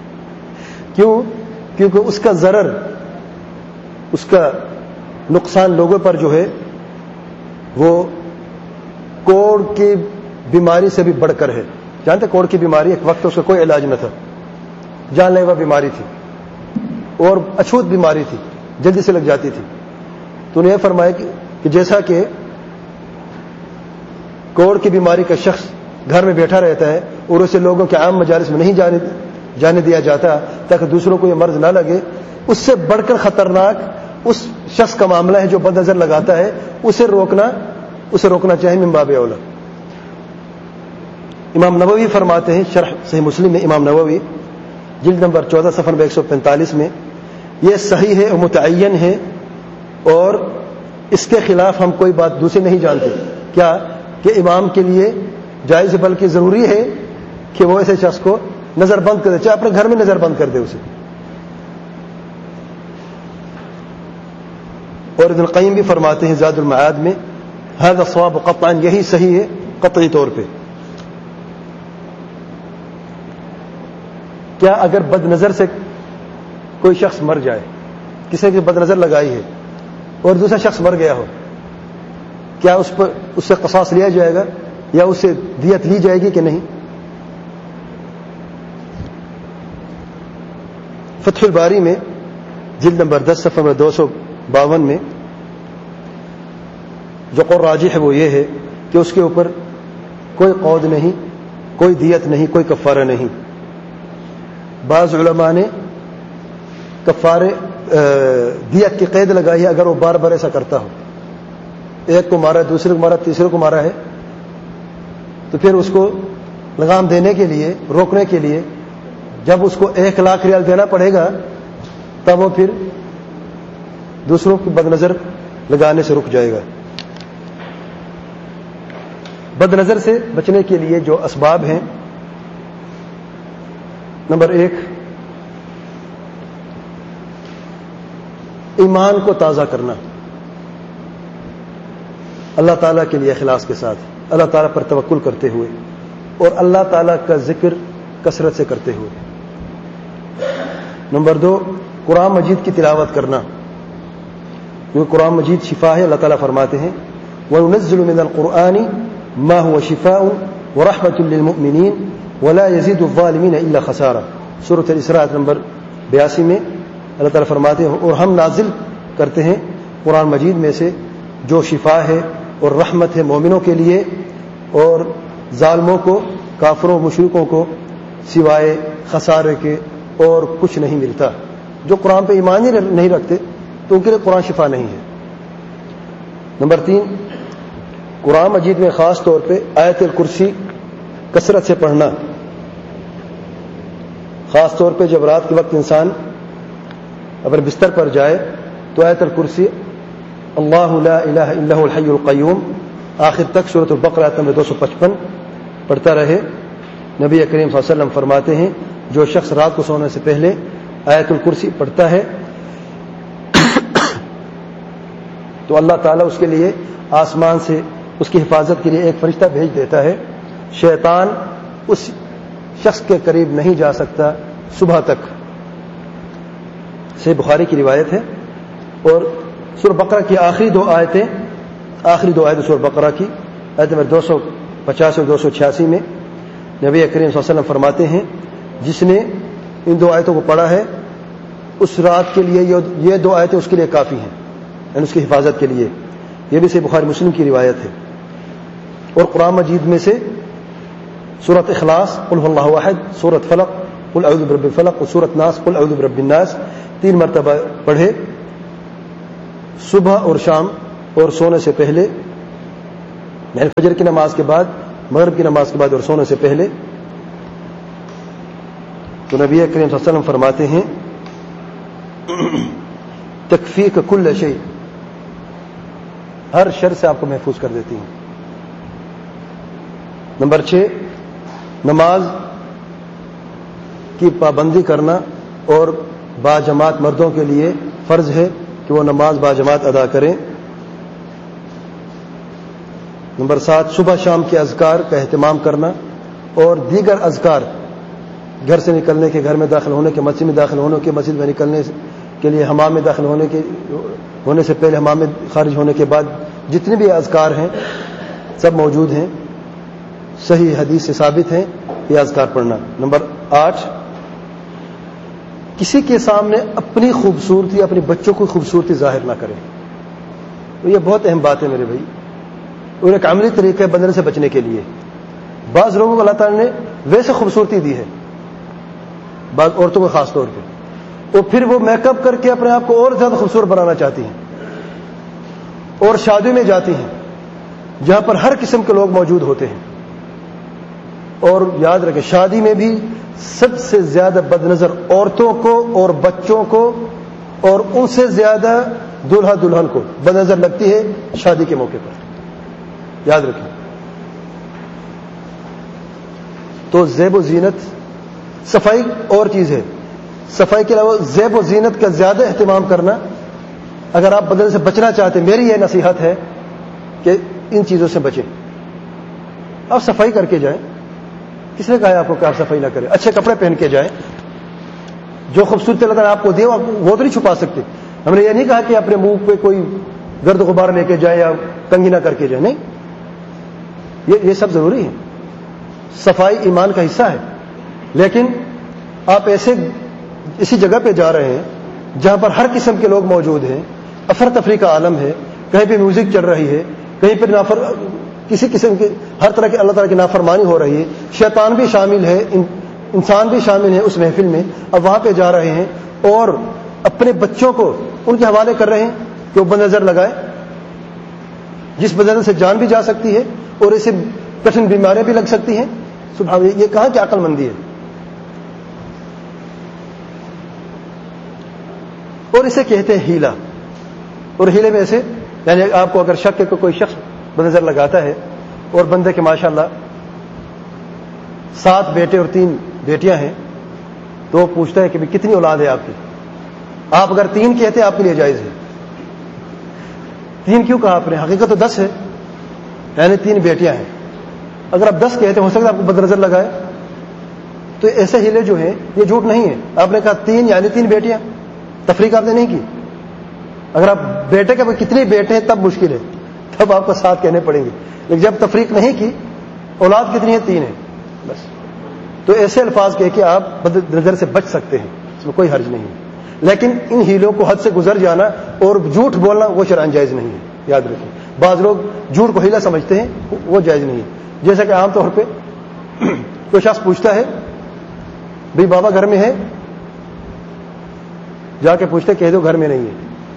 کیونکہ اس کا ضرر، اس کا نقصان لوگوں پر جو ہے وہ کوڑ کی بیماری سے بھی بڑھ کر ہے. جانتے کوڑ کی بیماری ایک وقت اس کا کوئی علاج نہ تھا, جان لیوا بیماری تھی اور اچھوت بیماری تھی, جلدی سے لگ جاتی تھی. تو انہوں نے فرمایا کہ جیسا کہ کوڑ کی بیماری کا شخص گھر میں بیٹھا رہتا ہے اور اسے لوگوں کے عام مجالس میں نہیں جانے دیا جاتا تاکہ دوسروں کو یہ مرض نہ لگے, اس سے بڑھ کر خطرناک اس شخص کا معاملہ ہے جو بد نظر لگاتا ہے, اسے روکنا چاہیے من باب اولا. امام نووی فرماتے ہیں شرح صحیح مسلم میں, امام نووی جلد نمبر 14 صفحہ 145 میں, یہ صحیح ہے اور متعین ہے اور اس کے خلاف ہم کوئی بات دوسری نہیں جانتے. کیا کہ امام کے لیے جائز بلکہ ضروری ہے کہ وہ ایسے شخص کو نظر بند کر دے, چاہے اپنے گھر میں نظر بند کر دے اسے. اور ابن القیم بھی فرماتے ہیں زاد المعاد میں, هذا الصواب قطعا, یہی صحیح ہے قطعی طور پہ. کیا اگر بد نظر سے کوئی شخص مر جائے, کسی نے بد نظر لگائی ہے اور دوسرا شخص مر گیا ہو, کیا اس سے قصاص لیا جائے گا یا اس سے دیت لی جائے گی کہ نہیں؟ فتح الباری میں جلد نمبر 10 صفحہ نمبر 252 میں جو قول راجح ہے وہ یہ ہے کہ اس کے اوپر کوئی قود نہیں, کوئی دیت نہیں, کوئی کفارہ نہیں. بعض علماء نے کفارے دیت کی قید لگائی ہے اگر وہ بار بار ایسا کرتا ہو, ایک کو مارا, دوسرے کو مارا, تیسرے کو مارا ہے, تو پھر اس کو لگام دینے کے لیے, روکنے کے لیے جب اس کو 1,00,000 ریال دینا پڑے گا تب وہ پھر دوسروں کو بد نظر لگانے سے رک جائے گا. بد نظر سے بچنے کے لیے جو اسباب ہیں, نمبر 1 ایمان کو تازہ کرنا, اللہ تعالیٰ کے لیے اخلاص کے ساتھ, اللہ تعالیٰ پر توکل کرتے ہوئے اور اللہ تعالیٰ کا ذکر کثرت سے کرتے ہوئے. نمبر 2 قرآن مجید کی تلاوت کرنا, کیونکہ قرآن مجید شفا ہے. اللہ تعالیٰ فرماتے ہیں وَنُنَزِّلُ مِنَ الْقُرْآنِ مَا هُوَ شِفَاءٌ وَرَحْمَةٌ لِّلْمُؤْمِنِينَ وَلَا يَزِيدُ الظَّالِمِينَ إِلَّا خَسَارًا. سورۃ الاسراء نمبر 82 میں اللہ تعالیٰ فرماتے ہیں اور ہم نازل کرتے ہیں قرآن مجید میں سے جو شفا ہے اور رحمت ہے مومنوں کے لیے, اور ظالموں کو, کافروں مشرکوں کو سوائے خسارے کے اور کچھ نہیں ملتا. جو قرآن پہ ایمان ہی نہیں رکھتے تو ان کے لیے قرآن شفا نہیں ہے. نمبر 3 قرآن مجید میں خاص طور پہ آیت الکرسی کثرت سے پڑھنا, خاص طور پہ جب رات کے وقت انسان اگر بستر پر جائے تو آیت الکرسی اللہ لا الہ الا هو الحی القیوم آخر تک سورۃ البقرہ آیت نمبر 255 پڑھتا رہے. نبی کریم صلی اللہ علیہ وسلم فرماتے ہیں جو شخص رات کو سونے سے پہلے آیت الکرسی پڑھتا ہے تو اللہ تعالیٰ اس کے لیے آسمان سے اس کی حفاظت کے لیے ایک فرشتہ بھیج دیتا ہے. شیطان اس شخص کے قریب نہیں جا سکتا صبح تک. صحیح بخاری کی روایت ہے. اور سورہ بقرہ کی آخری دو آیتیں سورہ بقرہ کی آیت نمبر 250 اور 286 میں نبی کریم صلی اللہ علیہ وسلم فرماتے ہیں جس نے ان دو آیتوں کو پڑھا ہے اس رات کے لیے یہ دو آیتیں اس کے لیے کافی ہیں, یعنی اس کی حفاظت کے لیے. یہ بھی صحیح بخاری مسلم کی روایت ہے. اور قرآن مجید میں سے سورۃ اخلاص قل هو اللہ احد, سورۃ فلق قل اعوذ برب الفلق اور سورۃ ناس قل اعوذ برب الناس 3 مرتبہ پڑھے صبح اور شام اور سونے سے پہلے, یعنی فجر کی نماز کے بعد, مغرب کی نماز کے بعد اور سونے سے پہلے. تو نبی کریم صلی اللہ علیہ وسلم فرماتے ہیں تکفیک کل شیء, ہر شر سے آپ کو محفوظ کر دیتی ہیں. نمبر 6 نماز کی پابندی کرنا اور باجماعت مردوں کے لیے فرض ہے کہ وہ نماز باجماعت ادا کریں. نمبر 7 صبح شام کے اذکار کا اہتمام کرنا اور دیگر اذکار, گھر سے نکلنے کے, گھر میں داخل ہونے کے, مسجد میں داخل ہونے کے, مسجد میں نکلنے کے لیے, حمام میں داخل ہونے سے پہلے, حمام میں خارج ہونے کے بعد, جتنے بھی اذکار ہیں سب موجود ہیں, صحیح حدیث سے ثابت ہیں یہ اذکار پڑھنا. نمبر 8، کسی کے سامنے اپنی خوبصورتی، اپنے بچوں کی خوبصورتی ظاہر نہ کریں. تو یہ بہت اہم بات ہے میرے بھائی، اور ایک عملی طریقہ ہے بندنے سے بچنے کے لیے. بعض لوگوں کو اللہ تعالیٰ نے ویسے خوبصورتی دی ہے، بعض عورتوں کو خاص طور پہ، اور پھر وہ میک اپ کر کے اپنے آپ کو اور زیادہ خوبصورت بنانا چاہتی ہیں، اور شادیوں میں جاتی ہیں جہاں پر ہر قسم کے لوگ موجود ہوتے ہیں. اور یاد رکھیں، شادی میں بھی سب سے زیادہ بد نظر عورتوں کو اور بچوں کو، اور ان سے زیادہ دلہا دلہن کو بد نظر لگتی ہے شادی کے موقع پر. یاد رکھیں. تو زیب و زینت، صفائی اور چیز ہے، صفائی کے علاوہ زیب و زینت کا زیادہ اہتمام کرنا. اگر آپ بدن سے بچنا چاہتے ہیں، میری یہ نصیحت ہے کہ ان چیزوں سے بچیں. آپ صفائی کر کے جائیں. کس نے کہا ہے آپ کو کہ آپ صفائی نہ کریں؟ اچھے کپڑے پہن کے جائیں. جو خوبصورتی اللہ تعالیٰ آپ کو دے وہ تو نہیں چھپا سکتے. ہم نے یہ نہیں کہا کہ اپنے منہ پہ کوئی گرد غبار لے کے جائیں یا کنگھی نہ کر کے جائیں، نہیں، یہ سب ضروری ہے. صفائی ایمان کا حصہ ہے. لیکن آپ ایسی جگہ پہ جا رہے ہیں جہاں پر ہر قسم کے لوگ موجود ہیں، افرتفری کا عالم ہے، کہیں پہ میوزک چل رہی ہے، کہیں پہ کسی قسم کی ہر طرح کی اللہ تعالیٰ کی نافرمانی ہو رہی ہے، شیطان بھی شامل ہے، انسان بھی شامل ہے اس محفل میں. اب وہاں پہ جا رہے ہیں اور اپنے بچوں کو ان کے حوالے کر رہے ہیں کہ وہ بد نظر لگائے، جس بد نظر سے جان بھی جا سکتی ہے اور اسے کٹھن بیماریاں بھی لگ سکتی ہیں. سبحان اللہ، یہ کہاں کی عقل مندی ہے. اور اسے کہتے ہیں ہیلا. اور ہیلے میں ایسے، یعنی آپ کو اگر شک ہے کہ کوئی شخص بد نظر لگاتا ہے اور بندے کے ماشاءاللہ 7 بیٹے اور 3 بیٹیاں ہیں، تو وہ پوچھتا ہے کہ کتنی اولاد ہے آپ کی؟ آپ اگر 3 کہتے ہیں آپ کے لیے جائز ہے. 3 کیوں کہا آپ نے؟ حقیقت تو 10 ہے، یعنی 3 بیٹیاں ہیں. اگر آپ 10 کہتے ہیں، ہو سکتا ہے آپ کو بد نظر لگائے. تو ایسے ہیلے جو ہیں یہ جھوٹ نہیں ہے. آپ نے کہا 3 یعنی 3 بیٹیاں، تفریق آپ نے نہیں کی. اگر آپ بیٹے کے کتنے بیٹے ہیں تب مشکل ہے، تب آپ کو 7 کہنے پڑیں گے. لیکن جب تفریق نہیں کی، اولاد کتنی ہے؟ 3 ہے بس. تو ایسے الفاظ کہہ کے آپ بد نظر سے بچ سکتے ہیں، اس میں کوئی حرج نہیں ہے. لیکن ان ہیلوں کو حد سے گزر جانا اور جھوٹ بولنا وہ شرعاً جائز نہیں ہے. یاد رکھیں، بعض لوگ جھوٹ کو ہیلا سمجھتے ہیں، وہ جائز نہیں ہے. جیسا کہ عام طور پہ کوئی شخص پوچھتا ہے بھئی بابا گھر میں ہے، جا کے پوچھتے کہہ دو گھر میں نہیں ہے.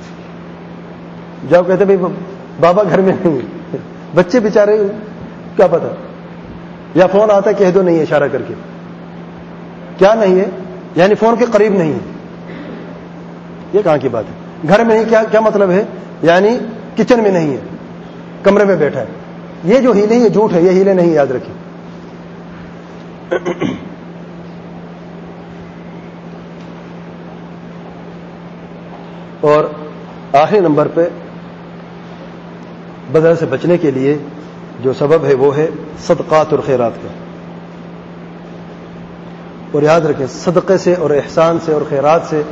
جاؤ کہتے بھئی بابا گھر میں نہیں ہے. بچے بیچارے کیا پتا، یا فون آتا ہے کہہ دو نہیں ہے اشارہ کر کے. کیا نہیں ہے؟ یعنی فون کے قریب نہیں ہے. یہ کہاں کی بات ہے؟ گھر میں نہیں کیا مطلب ہے؟ یعنی کچن میں نہیں ہے، کمرے میں بیٹھا ہے. یہ جو ہیلے یہ جھوٹ ہے، یہ ہیلے نہیں. یاد رکھیں. اور آخری نمبر پہ بد نظر سے بچنے کے لیے جو سبب ہے وہ ہے صدقات اور خیرات کا. اور یاد رکھیں، صدقے سے اور احسان سے اور خیرات سے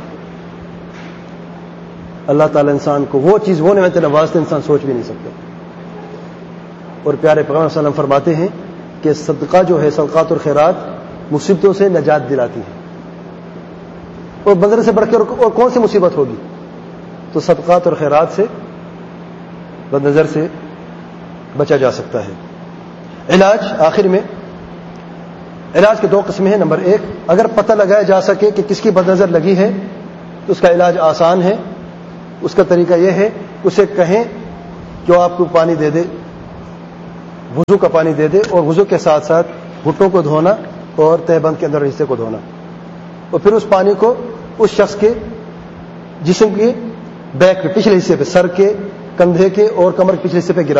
اللہ تعالی انسان کو وہ چیز، وہ نعمت نوازتے انسان سوچ بھی نہیں سکتا. اور پیارے پیغمبر صلی اللہ علیہ وسلم فرماتے ہیں کہ صدقہ جو ہے، صدقات اور خیرات مصیبتوں سے نجات دلاتی ہے. اور بد نظر سے بڑھ کے اور کون سی مصیبت ہوگی؟ تو صدقات اور خیرات سے بد نظر سے بچا جا سکتا ہے. علاج، آخر میں علاج کے 2 قسمیں ہیں. نمبر 1، اگر پتہ لگایا جا سکے کہ کس کی بد نظر لگی ہے تو اس کا علاج آسان ہے. اس کا طریقہ یہ ہے، اسے کہیں کہ وہ آپ کو پانی دے دے، وضو کا پانی دے دے، اور وضو کے ساتھ ساتھ گھٹنوں کو دھونا اور تہہ بند کے اندر حصے کو دھونا، اور پھر اس پانی کو اس شخص کے جسم کے بیک پہ، پچھلے حصے پہ، سر کے، کندھے کے اور کمر کے پچھلے حصے پہ گرا